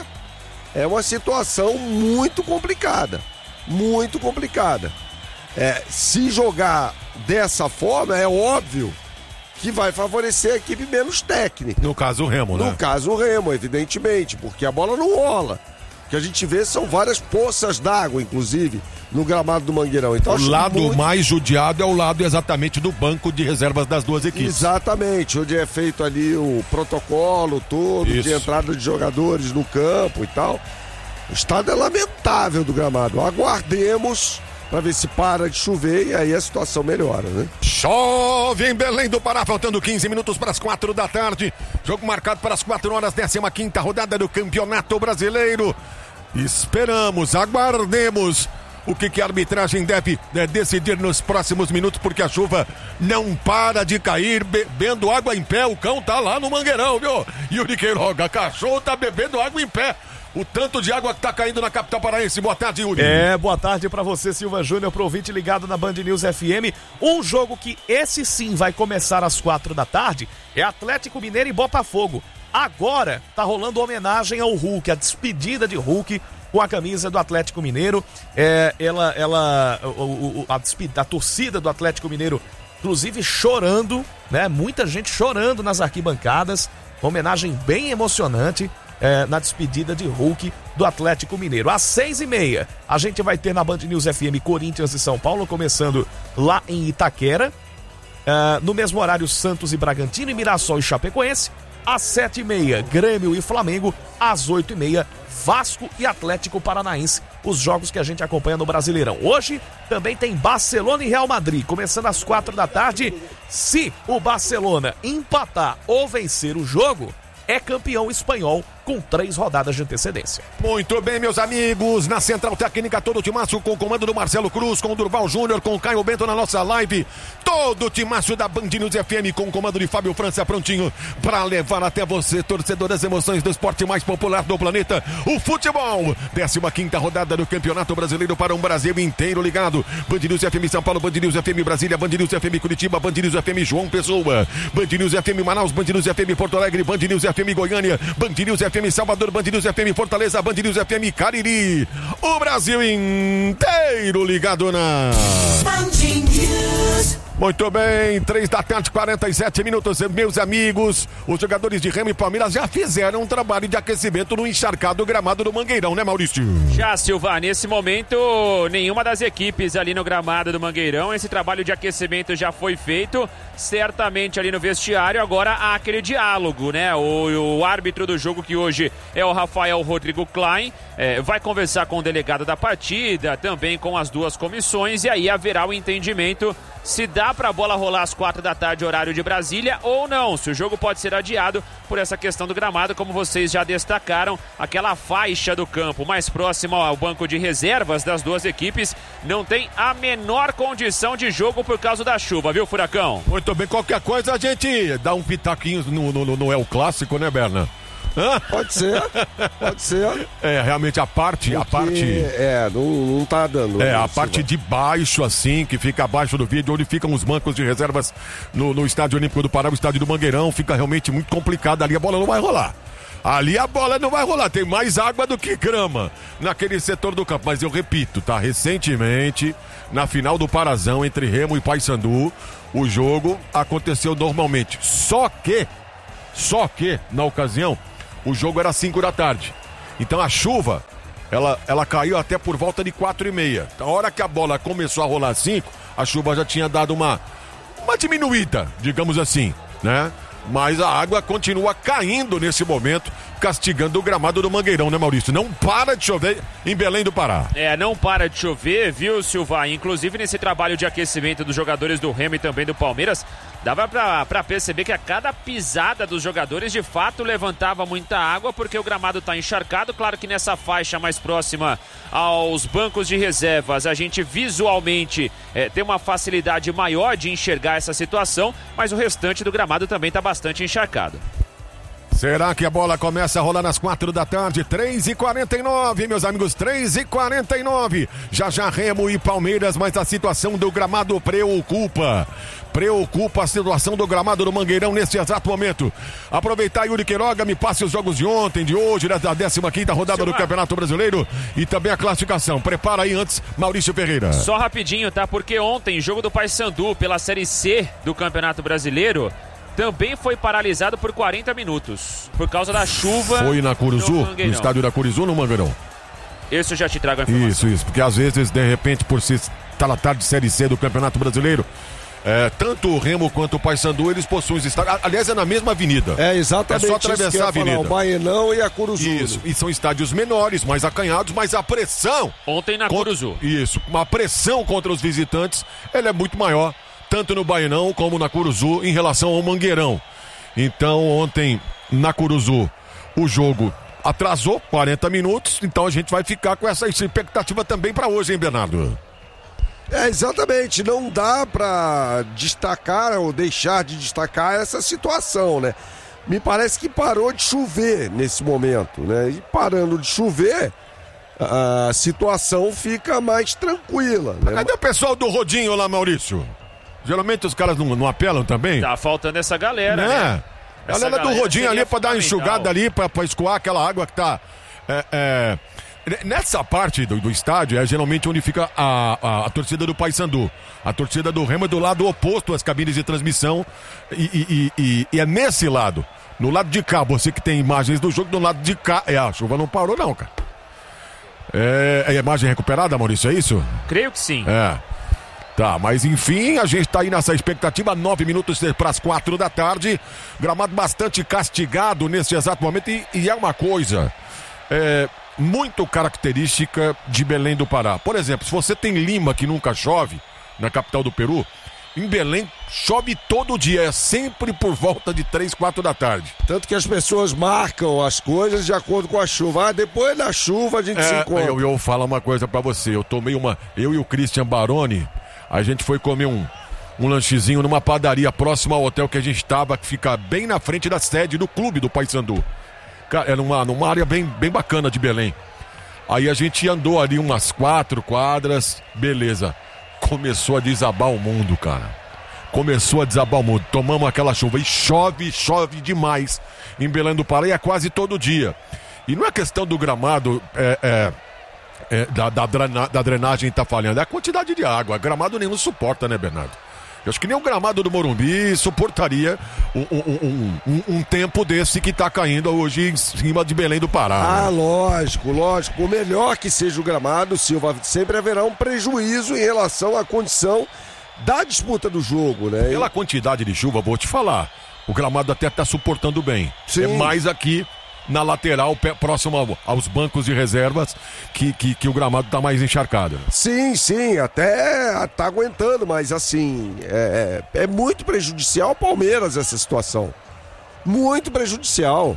é uma situação muito complicada. Muito complicada. É, se jogar dessa forma, é óbvio que vai favorecer a equipe menos técnica. No caso o Remo, né? No caso o Remo, evidentemente, porque a bola não rola. O que a gente vê são várias poças d'água, inclusive, no gramado do Mangueirão. Então, o lado muito... mais judiado é o lado exatamente do banco de reservas das duas equipes. Exatamente, onde é feito ali o protocolo todo, Isso. de entrada de jogadores no campo e tal. O estado é lamentável do gramado. Aguardemos para ver se para de chover e aí a situação melhora, né? Chove em Belém do Pará, faltando quinze minutos para as quatro da tarde. Jogo marcado para as quatro horas, décima quinta rodada do Campeonato Brasileiro. Esperamos, aguardemos o que, que a arbitragem deve é, decidir nos próximos minutos, porque a chuva não para de cair, bebendo água em pé. O cão tá lá no Mangueirão, viu? Yuri Queiroga, cachorro tá bebendo água em pé. O tanto de água que tá caindo na capital paraense. Boa tarde, Yuri. É, boa tarde pra você, Silva Júnior, pro ouvinte ligado na Band News F M. Um jogo que esse sim vai começar às quatro da tarde é Atlético Mineiro e Botafogo. Agora tá rolando homenagem ao Hulk, a despedida de Hulk com a camisa do Atlético Mineiro. É, ela, ela, o, o, a, despedida, a torcida do Atlético Mineiro, inclusive chorando, né? Muita gente chorando nas arquibancadas. Uma homenagem bem emocionante. É, na despedida de Hulk do Atlético Mineiro. Às seis e meia, a gente vai ter na Band News F M Corinthians e São Paulo, começando lá em Itaquera. É, no mesmo horário, Santos e Bragantino, e Mirassol e Chapecoense. Às sete e meia, Grêmio e Flamengo. Às oito e meia, Vasco e Atlético Paranaense. Os jogos que a gente acompanha no Brasileirão. Hoje também tem Barcelona e Real Madrid, começando às quatro da tarde. Se o Barcelona empatar ou vencer o jogo, é campeão espanhol com três rodadas de antecedência. Muito bem, meus amigos, na Central Técnica, todo o timaço com o comando do Marcelo Cruz, com o Durval Júnior, com o Caio Bento na nossa live, todo o timaço da Band News F M com o comando de Fábio França, prontinho para levar até você, torcedor, as emoções do esporte mais popular do planeta, o futebol. décima quinta rodada do Campeonato Brasileiro para um Brasil inteiro ligado. Band News F M São Paulo, Band News F M Brasília, Band News F M Curitiba, Band News F M João Pessoa, Band News F M Manaus, Band News F M Porto Alegre, Band News F M Goiânia, Band News F M Salvador, Band News F M Fortaleza, Band News F M Cariri. O Brasil inteiro ligado na Band News. Muito bem, três da tarde, quarenta e sete minutos, meus amigos. Os jogadores de Remo e Palmeiras já fizeram um trabalho de aquecimento no encharcado gramado do Mangueirão, né, Maurício? Já, Silva, nesse momento, nenhuma das equipes ali no gramado do Mangueirão, esse trabalho de aquecimento já foi feito, certamente ali no vestiário. Agora há aquele diálogo, né? O, o árbitro do jogo, que hoje é o Rafael Rodrigo Klein, é, vai conversar com o delegado da partida, também com as duas comissões, e aí haverá o entendimento se dá para a bola rolar às quatro da tarde, horário de Brasília, ou não, se o jogo pode ser adiado por essa questão do gramado, como vocês já destacaram. Aquela faixa do campo mais próxima ao banco de reservas das duas equipes não tem a menor condição de jogo por causa da chuva, viu, Furacão? Muito bem, qualquer coisa a gente dá um pitaquinho no, no, no, no El Clássico, né, Berna? Pode ser, pode ser. É, realmente a parte, Porque, a parte... É, não, não tá dando. É, a Silva. parte de baixo, assim, que fica abaixo do vídeo, onde ficam os bancos de reservas no, no Estádio Olímpico do Pará, o Estádio do Mangueirão, fica realmente muito complicado. Ali a bola não vai rolar. Ali a bola não vai rolar, tem mais água do que grama naquele setor do campo. Mas eu repito, tá? Recentemente, na final do Parazão entre Remo e Paysandu, o jogo aconteceu normalmente. Só que, só que, na ocasião, o jogo era cinco da tarde. Então a chuva, ela, ela caiu até por volta de quatro e meia. A hora que a bola começou a rolar cinco, a chuva já tinha dado uma, uma diminuída, digamos assim, né? Mas a água continua caindo nesse momento, castigando o gramado do Mangueirão, né, Maurício? Não para de chover em Belém do Pará. É, não para de chover, viu, Silva? Inclusive nesse trabalho de aquecimento dos jogadores do Remo e também do Palmeiras, dava pra, pra perceber que a cada pisada dos jogadores, de fato, levantava muita água, porque o gramado tá encharcado. Claro que nessa faixa mais próxima aos bancos de reservas, a gente visualmente é, tem uma facilidade maior de enxergar essa situação, mas o restante do gramado também tá bastante encharcado. Será que a bola começa a rolar nas quatro da tarde? três e quarenta e nove, meus amigos, três e quarenta e nove. Já já Remo e Palmeiras, mas a situação do gramado preocupa. Preocupa a situação do gramado do Mangueirão nesse exato momento. Aproveitar, Yuri Queiroga, me passe os jogos de ontem, de hoje, da décima quinta rodada do Campeonato Brasileiro e também a classificação. Prepara aí antes, Maurício Ferreira. Só rapidinho, tá? Porque ontem, jogo do Paysandu pela Série C do Campeonato Brasileiro também foi paralisado por quarenta minutos, por causa da chuva. Foi na Curuzu? No, no estádio da Curuzu ou no Mangueirão? Isso eu já te trago a informação. Isso, isso, porque às vezes, de repente, por ser talatar de Série C do Campeonato Brasileiro, é, tanto o Remo quanto o Paysandu, eles possuem os estádios. Aliás, é na mesma avenida. É, exatamente. É só atravessar a avenida. Falar, o Baenão e a Curuzu. Isso, e são estádios menores, mais acanhados, mas a pressão... Ontem na contra, Curuzu. Isso, uma pressão contra os visitantes, ela é muito maior, tanto no Baenão como na Curuzu, em relação ao Mangueirão. Então, ontem, na Curuzu, o jogo atrasou quarenta minutos, então a gente vai ficar com essa expectativa também para hoje, hein, Bernardo? É, exatamente, não dá para destacar ou deixar de destacar essa situação, né? Me parece que parou de chover nesse momento, né? E parando de chover, a situação fica mais tranquila, né? Cadê o pessoal do Rodinho lá, Maurício? Geralmente os caras não, não apelam também? Tá faltando essa galera, né? né? A galera do Rodinho ali pra dar uma enxugada ali, pra, pra escoar aquela água que tá... É, é... Nessa parte do, do estádio é geralmente onde fica a, a, a torcida do Paysandu. A torcida do Remo é do lado oposto às cabines de transmissão e, e, e, e é nesse lado. No lado de cá, você que tem imagens do jogo, do lado de cá... É, a chuva não parou não, cara. É, é a imagem recuperada, Maurício, é isso? Creio que sim. É. Tá, mas enfim, a gente tá aí nessa expectativa, nove minutos para as quatro da tarde. Gramado bastante castigado nesse exato momento e, e é uma coisa... É, muito característica de Belém do Pará. Por exemplo, se você tem Lima, que nunca chove, na capital do Peru, em Belém chove todo dia, é sempre por volta de três, quatro da tarde. Tanto que as pessoas marcam as coisas de acordo com a chuva. Ah, depois da chuva a gente é, se encontra. Eu, eu falo uma coisa pra você, eu tomei uma... Eu e o Christian Baroni, a gente foi comer um, um lanchezinho numa padaria próxima ao hotel que a gente tava, que fica bem na frente da sede do clube do Paysandu. Cara, era numa, numa área bem, bem bacana de Belém. Aí a gente andou ali umas quatro quadras, beleza. Começou a desabar o mundo, cara. Começou a desabar o mundo. Tomamos aquela chuva e chove, chove demais em Belém do Pará, e é quase todo dia. E não é questão do gramado, é, é, é, da, da, da drenagem tá falhando, é a quantidade de água. Gramado nenhum suporta, né, Bernardo? Eu acho que nem o gramado do Morumbi suportaria um, um, um, um, um tempo desse que está caindo hoje em cima de Belém do Pará. Ah, né? lógico, lógico. Por melhor que seja o gramado, Silva, sempre haverá um prejuízo em relação à condição da disputa do jogo, né? Pela quantidade de chuva, vou te falar, o gramado até está suportando bem. Sim. É mais aqui na lateral, próximo aos bancos de reservas, que, que, que o gramado está mais encharcado. Sim, sim, até tá aguentando, mas assim, é, é muito prejudicial ao Palmeiras essa situação. Muito prejudicial.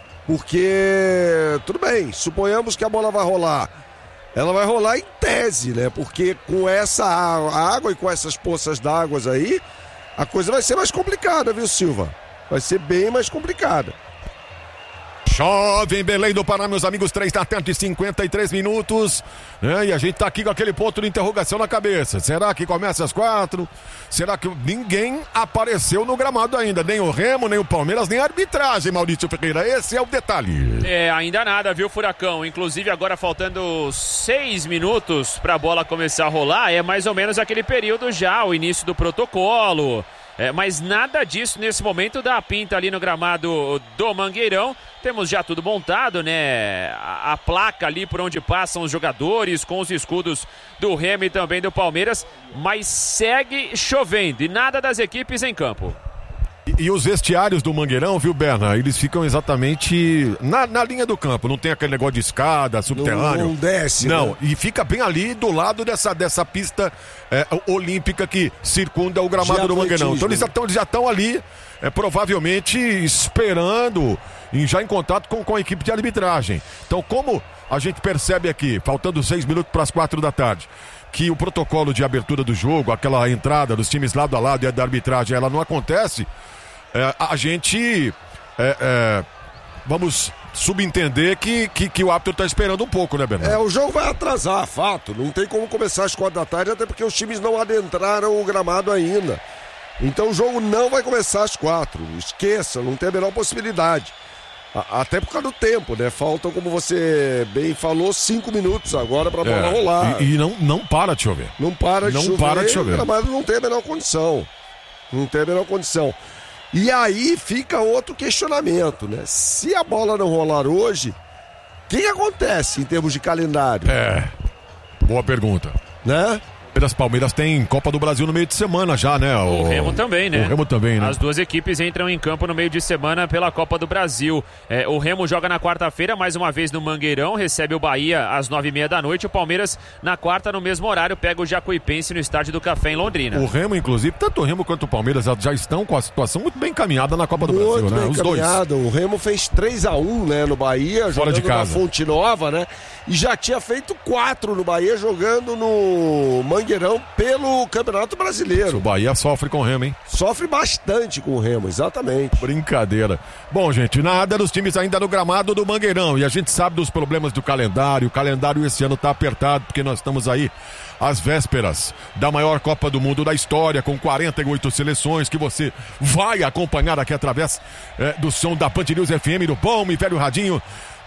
Porque, tudo bem, suponhamos que a bola vai rolar. Ela vai rolar em tese, né? Porque com essa água e com essas poças d'água aí, a coisa vai ser mais complicada, viu, Silva? Vai ser bem mais complicada. Chove em Belém do Pará, meus amigos, três da tarde, cinquenta e três minutos, né? E a gente tá aqui com aquele ponto de interrogação na cabeça. Será que começa às quatro? Será que ninguém apareceu no gramado ainda? Nem o Remo, nem o Palmeiras, nem a arbitragem, Maurício Ferreira. Esse é o detalhe. É, ainda nada, viu, Furacão? Inclusive agora faltando seis minutos pra bola começar a rolar, é mais ou menos aquele período já, o início do protocolo. É, mas nada disso nesse momento dá pinta ali no gramado do Mangueirão. Temos já tudo montado, né? A, a placa ali por onde passam os jogadores, com os escudos do Remo e também do Palmeiras. Mas segue chovendo e nada das equipes em campo. E, e os vestiários do Mangueirão, viu, Berna? Eles ficam exatamente na, na linha do campo. Não tem aquele negócio de escada, subterrâneo. Não, não desce, Não, né? E fica bem ali do lado dessa, dessa pista é, olímpica que circunda o gramado De do Mangueirão. atletismo. Então eles já estão, eles já estão ali, é, provavelmente esperando, e já em contato com, com a equipe de arbitragem. Então, como a gente percebe aqui, faltando seis minutos para as quatro da tarde, que o protocolo de abertura do jogo, aquela entrada dos times lado a lado e a da arbitragem, ela não acontece, é, a gente é, é, vamos subentender que, que, que o árbitro está esperando um pouco, né, Bernardo? É, o jogo vai atrasar, fato. Não tem como começar às quatro da tarde, até porque os times não adentraram o gramado ainda. Então o jogo não vai começar às quatro. Esqueça, não tem a menor possibilidade. A, até por causa do tempo, né? Faltam, como você bem falou, cinco minutos agora para a bola É, rolar. E, e não, não para de chover. Não para de Não chover. para de chover. O gramado não tem a menor condição. Não tem a menor condição. E aí fica outro questionamento, né? Se a bola não rolar hoje, o que, que acontece em termos de calendário? É, boa pergunta. Né? Palmeiras, Palmeiras tem Copa do Brasil no meio de semana já, né? O, o Remo também, né? O Remo também, né? As duas equipes entram em campo no meio de semana pela Copa do Brasil. É, o Remo joga na quarta-feira, mais uma vez no Mangueirão, recebe o Bahia às nove e meia da noite. O Palmeiras, na quarta, no mesmo horário, pega o Jacuipense no Estádio do Café, em Londrina. O Remo, inclusive, tanto o Remo quanto o Palmeiras já estão com a situação muito bem encaminhada na Copa do Muito Brasil, né? bem Os dois. encaminhado. O Remo fez três a um, né, no Bahia, Fora de jogando na casa. Fonte Nova, né? E já tinha feito quatro no Bahia, jogando no Mangueirão pelo Campeonato Brasileiro. O Bahia sofre com o Remo, hein? Sofre bastante com o Remo, exatamente. Brincadeira. Bom, gente, nada dos times ainda no gramado do Mangueirão. E a gente sabe dos problemas do calendário. O calendário esse ano tá apertado, porque nós estamos aí às vésperas da maior Copa do Mundo da história, com quarenta e oito seleções, que você vai acompanhar aqui através é, do som da Band News F M, do bom e velho radinho.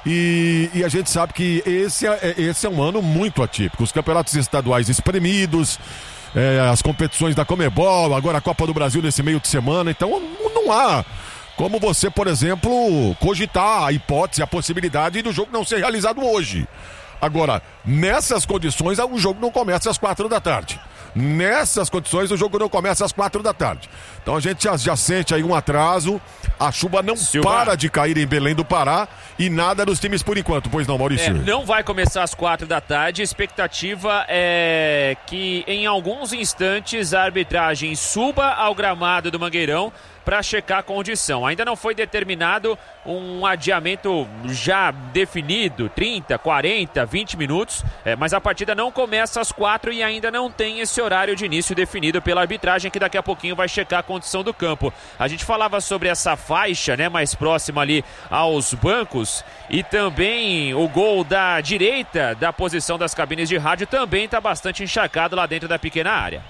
E, e a gente sabe que esse é, esse é um ano muito atípico. Os campeonatos estaduais espremidos, é, as competições da Comebol, agora a Copa do Brasil nesse meio de semana. Então não há como você, por exemplo, cogitar a hipótese, a possibilidade do jogo não ser realizado hoje. Agora, nessas condições, o jogo não começa às quatro da tarde. Nessas condições, o jogo não começa às quatro da tarde. Então a gente já, já sente aí um atraso. A chuva não Silva. para de cair em Belém do Pará e nada dos times por enquanto. Pois não, Maurício? É, não vai começar às quatro da tarde. A expectativa é que em alguns instantes a arbitragem suba ao gramado do Mangueirão para checar a condição. Ainda não foi determinado um adiamento já definido, trinta, quarenta, vinte minutos, é, mas a partida não começa às quatro e ainda não tem esse horário de início definido pela arbitragem, que daqui a pouquinho vai checar a condição do campo. A gente falava sobre essa faixa, né, mais próxima ali aos bancos, e também o gol da direita da posição das cabines de rádio também está bastante encharcado lá dentro da pequena área.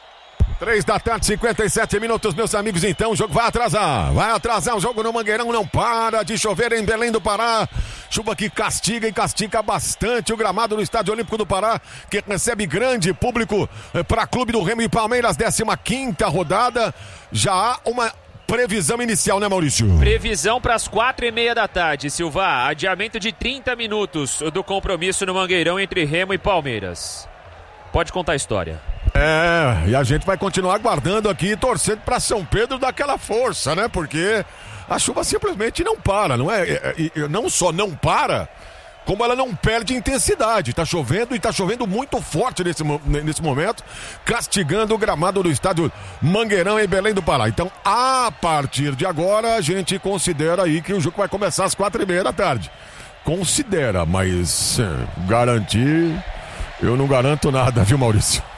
Três da tarde, cinquenta e sete minutos, meus amigos. Então o jogo vai atrasar. Vai atrasar o jogo no Mangueirão. Não para de chover em Belém do Pará. Chuva que castiga e castiga bastante o gramado do Estádio Olímpico do Pará, que recebe grande público eh, para Clube do Remo e Palmeiras, décima quinta rodada. Já há uma previsão inicial, né, Maurício? Previsão para as quatro e meia da tarde, Silva. Adiamento de trinta minutos do compromisso no Mangueirão entre Remo e Palmeiras. Pode contar a história. É, e a gente vai continuar aguardando aqui, torcendo para São Pedro dar aquela força, né? Porque a chuva simplesmente não para, não é? E, e, não só não para, como ela não perde intensidade. Tá chovendo e tá chovendo muito forte nesse, nesse momento, castigando o gramado do estádio Mangueirão em Belém do Pará. Então, a partir de agora, a gente considera aí que o jogo vai começar às quatro e meia da tarde. Considera, mas é, garantir... Eu não garanto nada, viu, Maurício?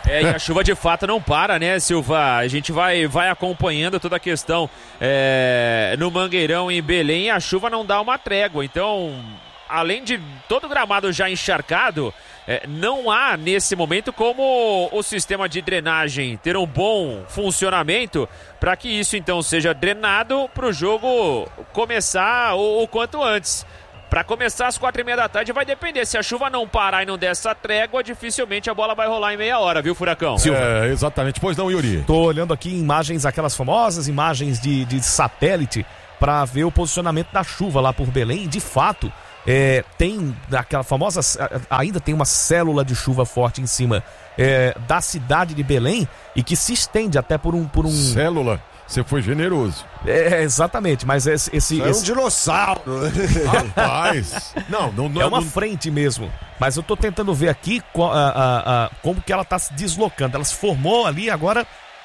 É, e a chuva de fato não para, né, Silva? A gente vai, vai acompanhando toda a questão é, no Mangueirão, em Belém, a chuva não dá uma trégua. Então, além de todo o gramado já encharcado, é, não há nesse momento como o sistema de drenagem ter um bom funcionamento para que isso então seja drenado para o jogo começar o, o quanto antes. Para começar às quatro e meia da tarde vai depender. Se a chuva não parar e não der essa trégua, dificilmente a bola vai rolar em meia hora, viu, Furacão? É, exatamente. Pois não, Yuri? Tô olhando aqui imagens, aquelas famosas imagens de, de satélite para ver o posicionamento da chuva lá por Belém. De fato, é, tem aquela famosa, ainda tem uma célula de chuva forte em cima é, da cidade de Belém e que se estende até por um... Por um... Célula? Você foi generoso. É, exatamente, mas esse... esse, é esse... um dinossauro. Rapaz. Não, não, não é uma não... frente mesmo. Mas eu tô tentando ver aqui a, a, a, como que ela tá se deslocando. Ela se formou ali, agora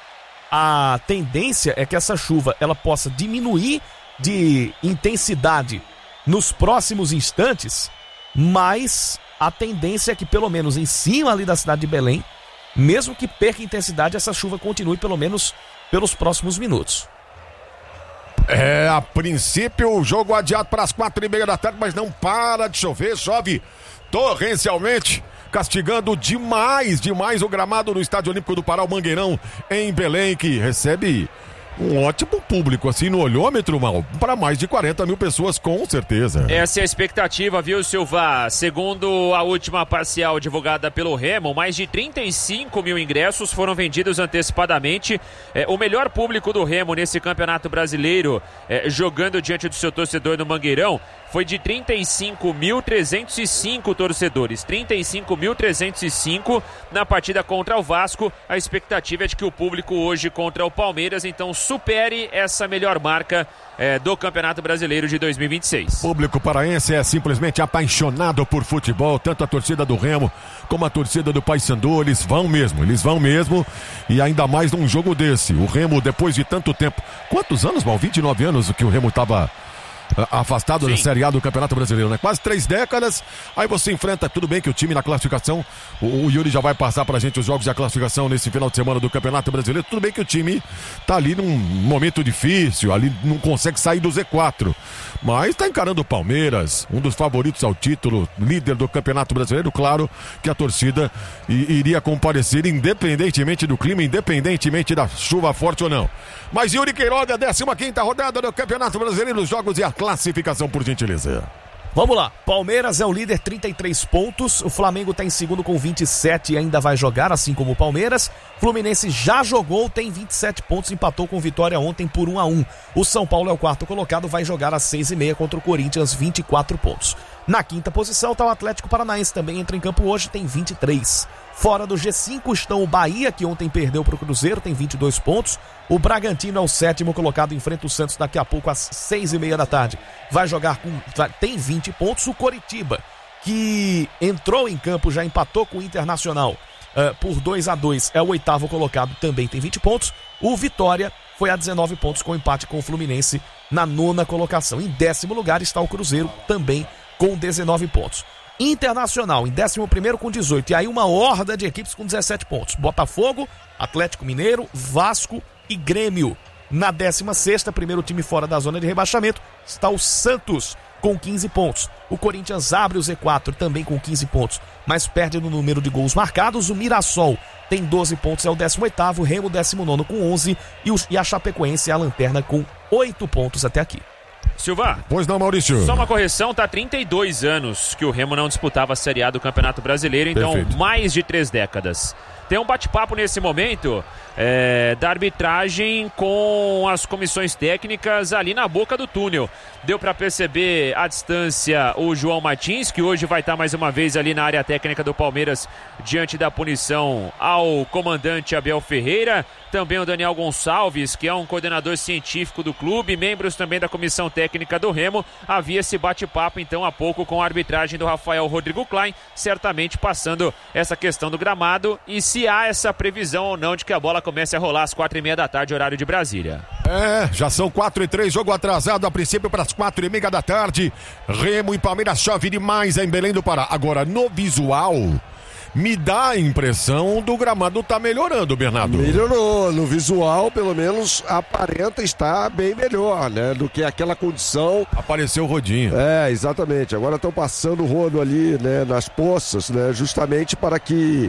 a tendência é que essa chuva ela possa diminuir de intensidade nos próximos instantes, mas a tendência é que pelo menos em cima ali da cidade de Belém, mesmo que perca intensidade, essa chuva continue pelo menos pelos próximos minutos. É, a princípio o jogo adiado para as quatro e meia da tarde, mas não para de chover, chove torrencialmente, castigando demais, demais o gramado no Estádio Olímpico do Pará, o Mangueirão em Belém, que recebe um ótimo público, assim, no olhômetro, mal, para mais de quarenta mil pessoas, com certeza. Essa é a expectativa, viu, Silva? Segundo a última parcial divulgada pelo Remo, mais de trinta e cinco mil ingressos foram vendidos antecipadamente. É, o melhor público do Remo nesse Campeonato Brasileiro, é, jogando diante do seu torcedor no Mangueirão, foi de trinta e cinco mil trezentos e cinco torcedores. trinta e cinco mil trezentos e cinco na partida contra o Vasco. A expectativa é de que o público hoje contra o Palmeiras, então, supere essa melhor marca é, do Campeonato Brasileiro de dois mil e vinte e seis. O público paraense é simplesmente apaixonado por futebol, tanto a torcida do Remo como a torcida do Paysandu. Eles vão mesmo, eles vão mesmo, e ainda mais num jogo desse. O Remo, depois de tanto tempo, quantos anos, mal? vinte e nove anos que o Remo estava afastado Sim. da Série A do Campeonato Brasileiro, né? Quase três décadas. Aí você enfrenta, tudo bem que o time na classificação, o, o Yuri já vai passar pra gente os jogos da classificação nesse final de semana do Campeonato Brasileiro. Tudo bem que o time tá ali num momento difícil, ali não consegue sair do Z quatro, mas tá encarando o Palmeiras, um dos favoritos ao título, líder do Campeonato Brasileiro. Claro que a torcida i, iria comparecer independentemente do clima, independentemente da chuva forte ou não. Mas Yuri Queiroga, décima quinta rodada do Campeonato Brasileiro, os jogos e a classificação, por gentileza. Vamos lá, Palmeiras é o líder, trinta e três pontos, o Flamengo está em segundo com vinte e sete e ainda vai jogar, assim como o Palmeiras. Fluminense já jogou, tem vinte e sete pontos, empatou com Vitória ontem por um a um. O São Paulo é o quarto colocado, vai jogar às seis e meia contra o Corinthians, vinte e quatro pontos. Na quinta posição está o Atlético Paranaense, também entra em campo hoje, tem vinte e três. Fora do G cinco estão o Bahia, que ontem perdeu para o Cruzeiro, tem vinte e dois pontos. O Bragantino é o sétimo colocado, enfrenta o Santos daqui a pouco às seis e meia da tarde. Vai jogar com... tem vinte pontos. O Coritiba, que entrou em campo, já empatou com o Internacional uh, por dois a dois, é o oitavo colocado, também tem vinte pontos. O Vitória foi a dezenove pontos com empate com o Fluminense na nona colocação. Em décimo lugar está o Cruzeiro, também com dezenove pontos. Internacional em décimo primeiro com dezoito, e aí uma horda de equipes com dezessete pontos. Botafogo, Atlético Mineiro, Vasco e Grêmio. Na décima sexta, primeiro time fora da zona de rebaixamento, está o Santos com quinze pontos. O Corinthians abre o Z quatro também com quinze pontos, mas perde no número de gols marcados. O Mirassol tem doze pontos, é o décimo oitavo, o Remo décimo nono com onze e, o, e a Chapecoense é a lanterna com oito pontos até aqui. Silva. Pois não, Maurício. Só uma correção, tá trinta e dois anos que o Remo não disputava a Série A do Campeonato Brasileiro, então Perfeito. mais de três décadas. Tem um bate-papo nesse momento é, da arbitragem com as comissões técnicas ali na boca do túnel. Deu para perceber à distância o João Martins, que hoje vai estar mais uma vez ali na área técnica do Palmeiras diante da punição ao comandante Abel Ferreira. Também o Daniel Gonçalves, que é um coordenador científico do clube, membros também da comissão técnica do Remo. Havia esse bate-papo então há pouco com a arbitragem do Rafael Rodrigo Klein, certamente passando essa questão do gramado e se há essa previsão ou não de que a bola comece a rolar às quatro e meia da tarde, horário de Brasília. É, já são quatro e três, jogo atrasado a princípio para as quatro e meia da tarde. Remo e Palmeiras, chove demais em Belém do Pará. Agora, no visual, me dá a impressão do gramado tá melhorando, Bernardo. Melhorou, no visual pelo menos aparenta estar bem melhor, né, do que aquela condição. Apareceu o rodinho. É, exatamente, agora estão passando o rodo ali, né, nas poças, né, justamente para que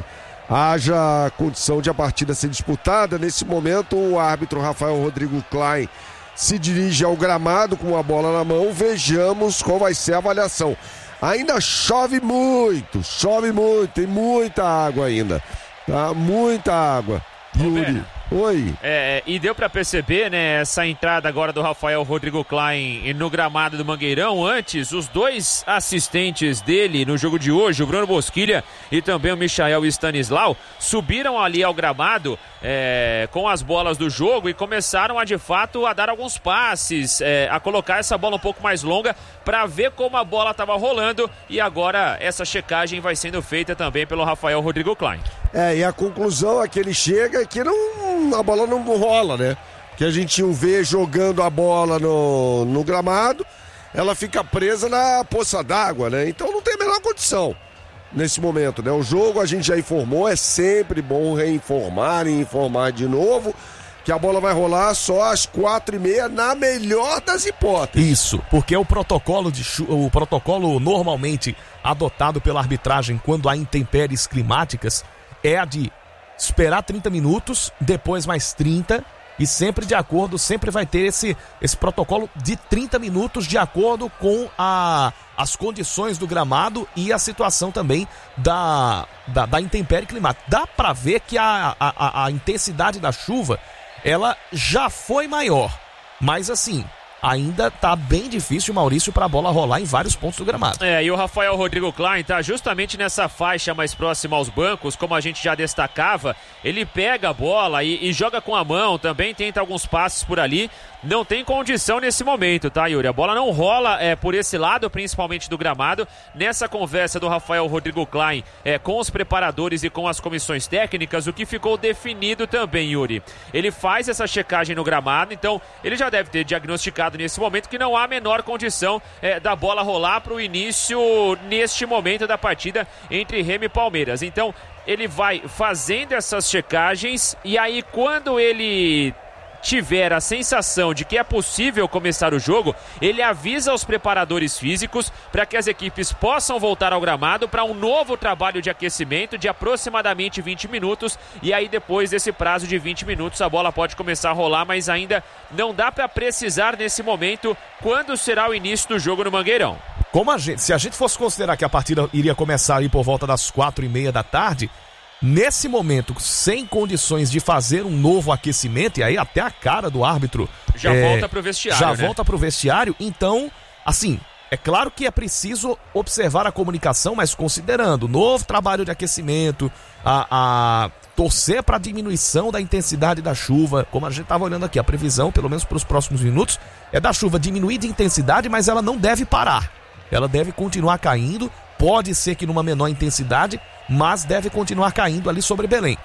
haja condição de a partida ser disputada. Nesse momento o árbitro Rafael Rodrigo Klein se dirige ao gramado com a bola na mão. Vejamos qual vai ser a avaliação. Ainda chove muito, chove muito, tem muita água ainda, tá? Muita água. Yuri, oi. É, e deu pra perceber, né, essa entrada agora do Rafael Rodrigo Klein no gramado do Mangueirão. Antes, os dois assistentes dele no jogo de hoje, o Bruno Bosquilha e também o Michael Stanislau, subiram ali ao gramado é, com as bolas do jogo e começaram a, de fato, a dar alguns passes, é, a colocar essa bola um pouco mais longa para ver como a bola estava rolando, e agora essa checagem vai sendo feita também pelo Rafael Rodrigo Klein. É, e a conclusão a que ele chega é que não, a bola não rola, né? Que a gente o vê jogando a bola no, no gramado, ela fica presa na poça d'água, né? Então não tem a menor condição nesse momento, né? O jogo a gente já informou, é sempre bom reinformar e informar de novo que a bola vai rolar só às quatro e meia, na melhor das hipóteses. Isso, porque o protocolo, de chu- o protocolo normalmente adotado pela arbitragem quando há intempéries climáticas é a de esperar trinta minutos, depois mais trinta, e sempre de acordo, sempre vai ter esse, esse protocolo de trinta minutos de acordo com a, as condições do gramado e a situação também da, da, da intempérie climática. Dá pra ver que a, a, a intensidade da chuva, ela já foi maior, mas assim, ainda tá bem difícil, Maurício, pra bola rolar em vários pontos do gramado. É, e o Rafael Rodrigo Klein tá justamente nessa faixa mais próxima aos bancos, como a gente já destacava. Ele pega a bola e, e joga com a mão, também tenta alguns passes por ali. Não tem condição nesse momento, tá, Yuri? A bola não rola é, por esse lado, principalmente do gramado. Nessa conversa do Rafael Rodrigo Klein é, com os preparadores e com as comissões técnicas, o que ficou definido também, Yuri, ele faz essa checagem no gramado, então ele já deve ter diagnosticado nesse momento que não há a menor condição é, da bola rolar para o início neste momento da partida entre Remo e Palmeiras. Então ele vai fazendo essas checagens e aí quando ele tiver a sensação de que é possível começar o jogo, ele avisa os preparadores físicos para que as equipes possam voltar ao gramado para um novo trabalho de aquecimento de aproximadamente vinte minutos, e aí depois desse prazo de vinte minutos a bola pode começar a rolar, mas ainda não dá para precisar nesse momento quando será o início do jogo no Mangueirão. Como a gente, se a gente fosse considerar que a partida iria começar ali por volta das quatro e meia da tarde, nesse momento, sem condições de fazer um novo aquecimento, e aí até a cara do árbitro já é, volta pro vestiário, já né? volta pro vestiário, então, assim, é claro que é preciso observar a comunicação, mas considerando o novo trabalho de aquecimento, a, a torcer para a diminuição da intensidade da chuva, como a gente estava olhando aqui, a previsão, pelo menos para os próximos minutos, é da chuva diminuir de intensidade, mas ela não deve parar, ela deve continuar caindo, pode ser que numa menor intensidade, mas deve continuar caindo ali sobre Belém.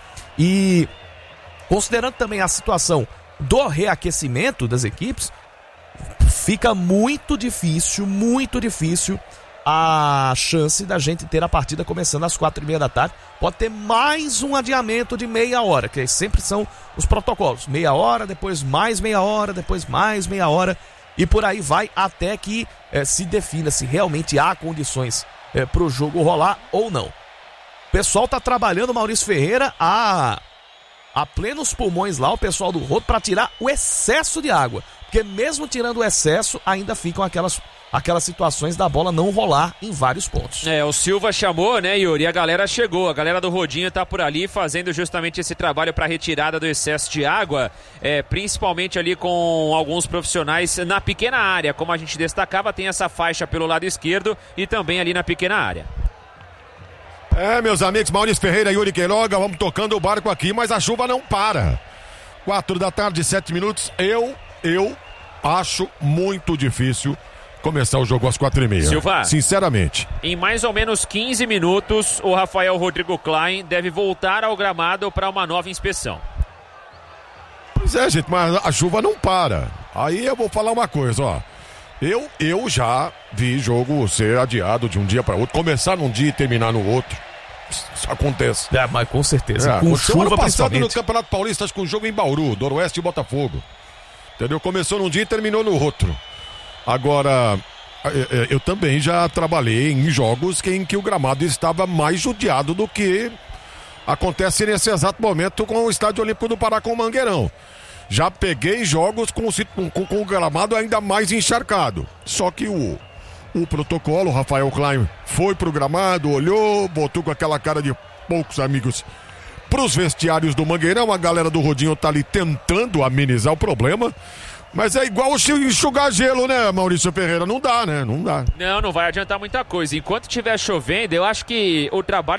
E considerando também a situação do reaquecimento das equipes, fica muito difícil, muito difícil a chance da gente ter a partida começando às quatro e meia da tarde. Pode ter mais um adiamento de meia hora, que sempre são os protocolos. Meia hora, depois mais meia hora, depois mais meia hora, e por aí vai até que eh, se defina se realmente há condições eh, para o jogo rolar ou não. O pessoal tá trabalhando, Maurício Ferreira, a, a plenos pulmões lá, o pessoal do rodo, para tirar o excesso de água. Porque mesmo tirando o excesso, ainda ficam aquelas, aquelas situações da bola não rolar em vários pontos. É, o Silva chamou, né, Yuri? E a galera chegou. A galera do Rodinho tá por ali fazendo justamente esse trabalho para retirada do excesso de água, é, principalmente ali com alguns profissionais na pequena área. Como a gente destacava, tem essa faixa pelo lado esquerdo e também ali na pequena área. É, meus amigos, Maurício Ferreira e Yuri Queiroga, vamos tocando o barco aqui, mas a chuva não para. Quatro da tarde, sete minutos. Eu, eu acho muito difícil começar o jogo às quatro e meia. Silva, sinceramente. Em mais ou menos quinze minutos, o Rafael Rodrigo Klein deve voltar ao gramado para uma nova inspeção. Pois é, gente, mas a chuva não para. Aí eu vou falar uma coisa, ó. Eu, eu já vi jogo ser adiado de um dia para outro, começar num dia e terminar no outro. isso acontece. É, mas com certeza. É, com chuva, ano passado principalmente. no Campeonato Paulista, acho que um jogo em Bauru, Noroeste e Botafogo. Entendeu? Começou num dia e terminou no outro. Agora, eu também já trabalhei em jogos em que o gramado estava mais judiado do que acontece nesse exato momento com o Estádio Olímpico do Pará com o Mangueirão. Já peguei jogos com, com, com o gramado ainda mais encharcado. Só que o, o protocolo, o Rafael Klein, foi pro gramado, olhou, botou com aquela cara de poucos amigos pros vestiários do Mangueirão. A galera do Rodinho tá ali tentando amenizar o problema. Mas é igual enxugar gelo, né, Maurício Ferreira? Não dá, né? Não dá. Não, não vai adiantar muita coisa. Enquanto estiver chovendo, eu acho que o trabalho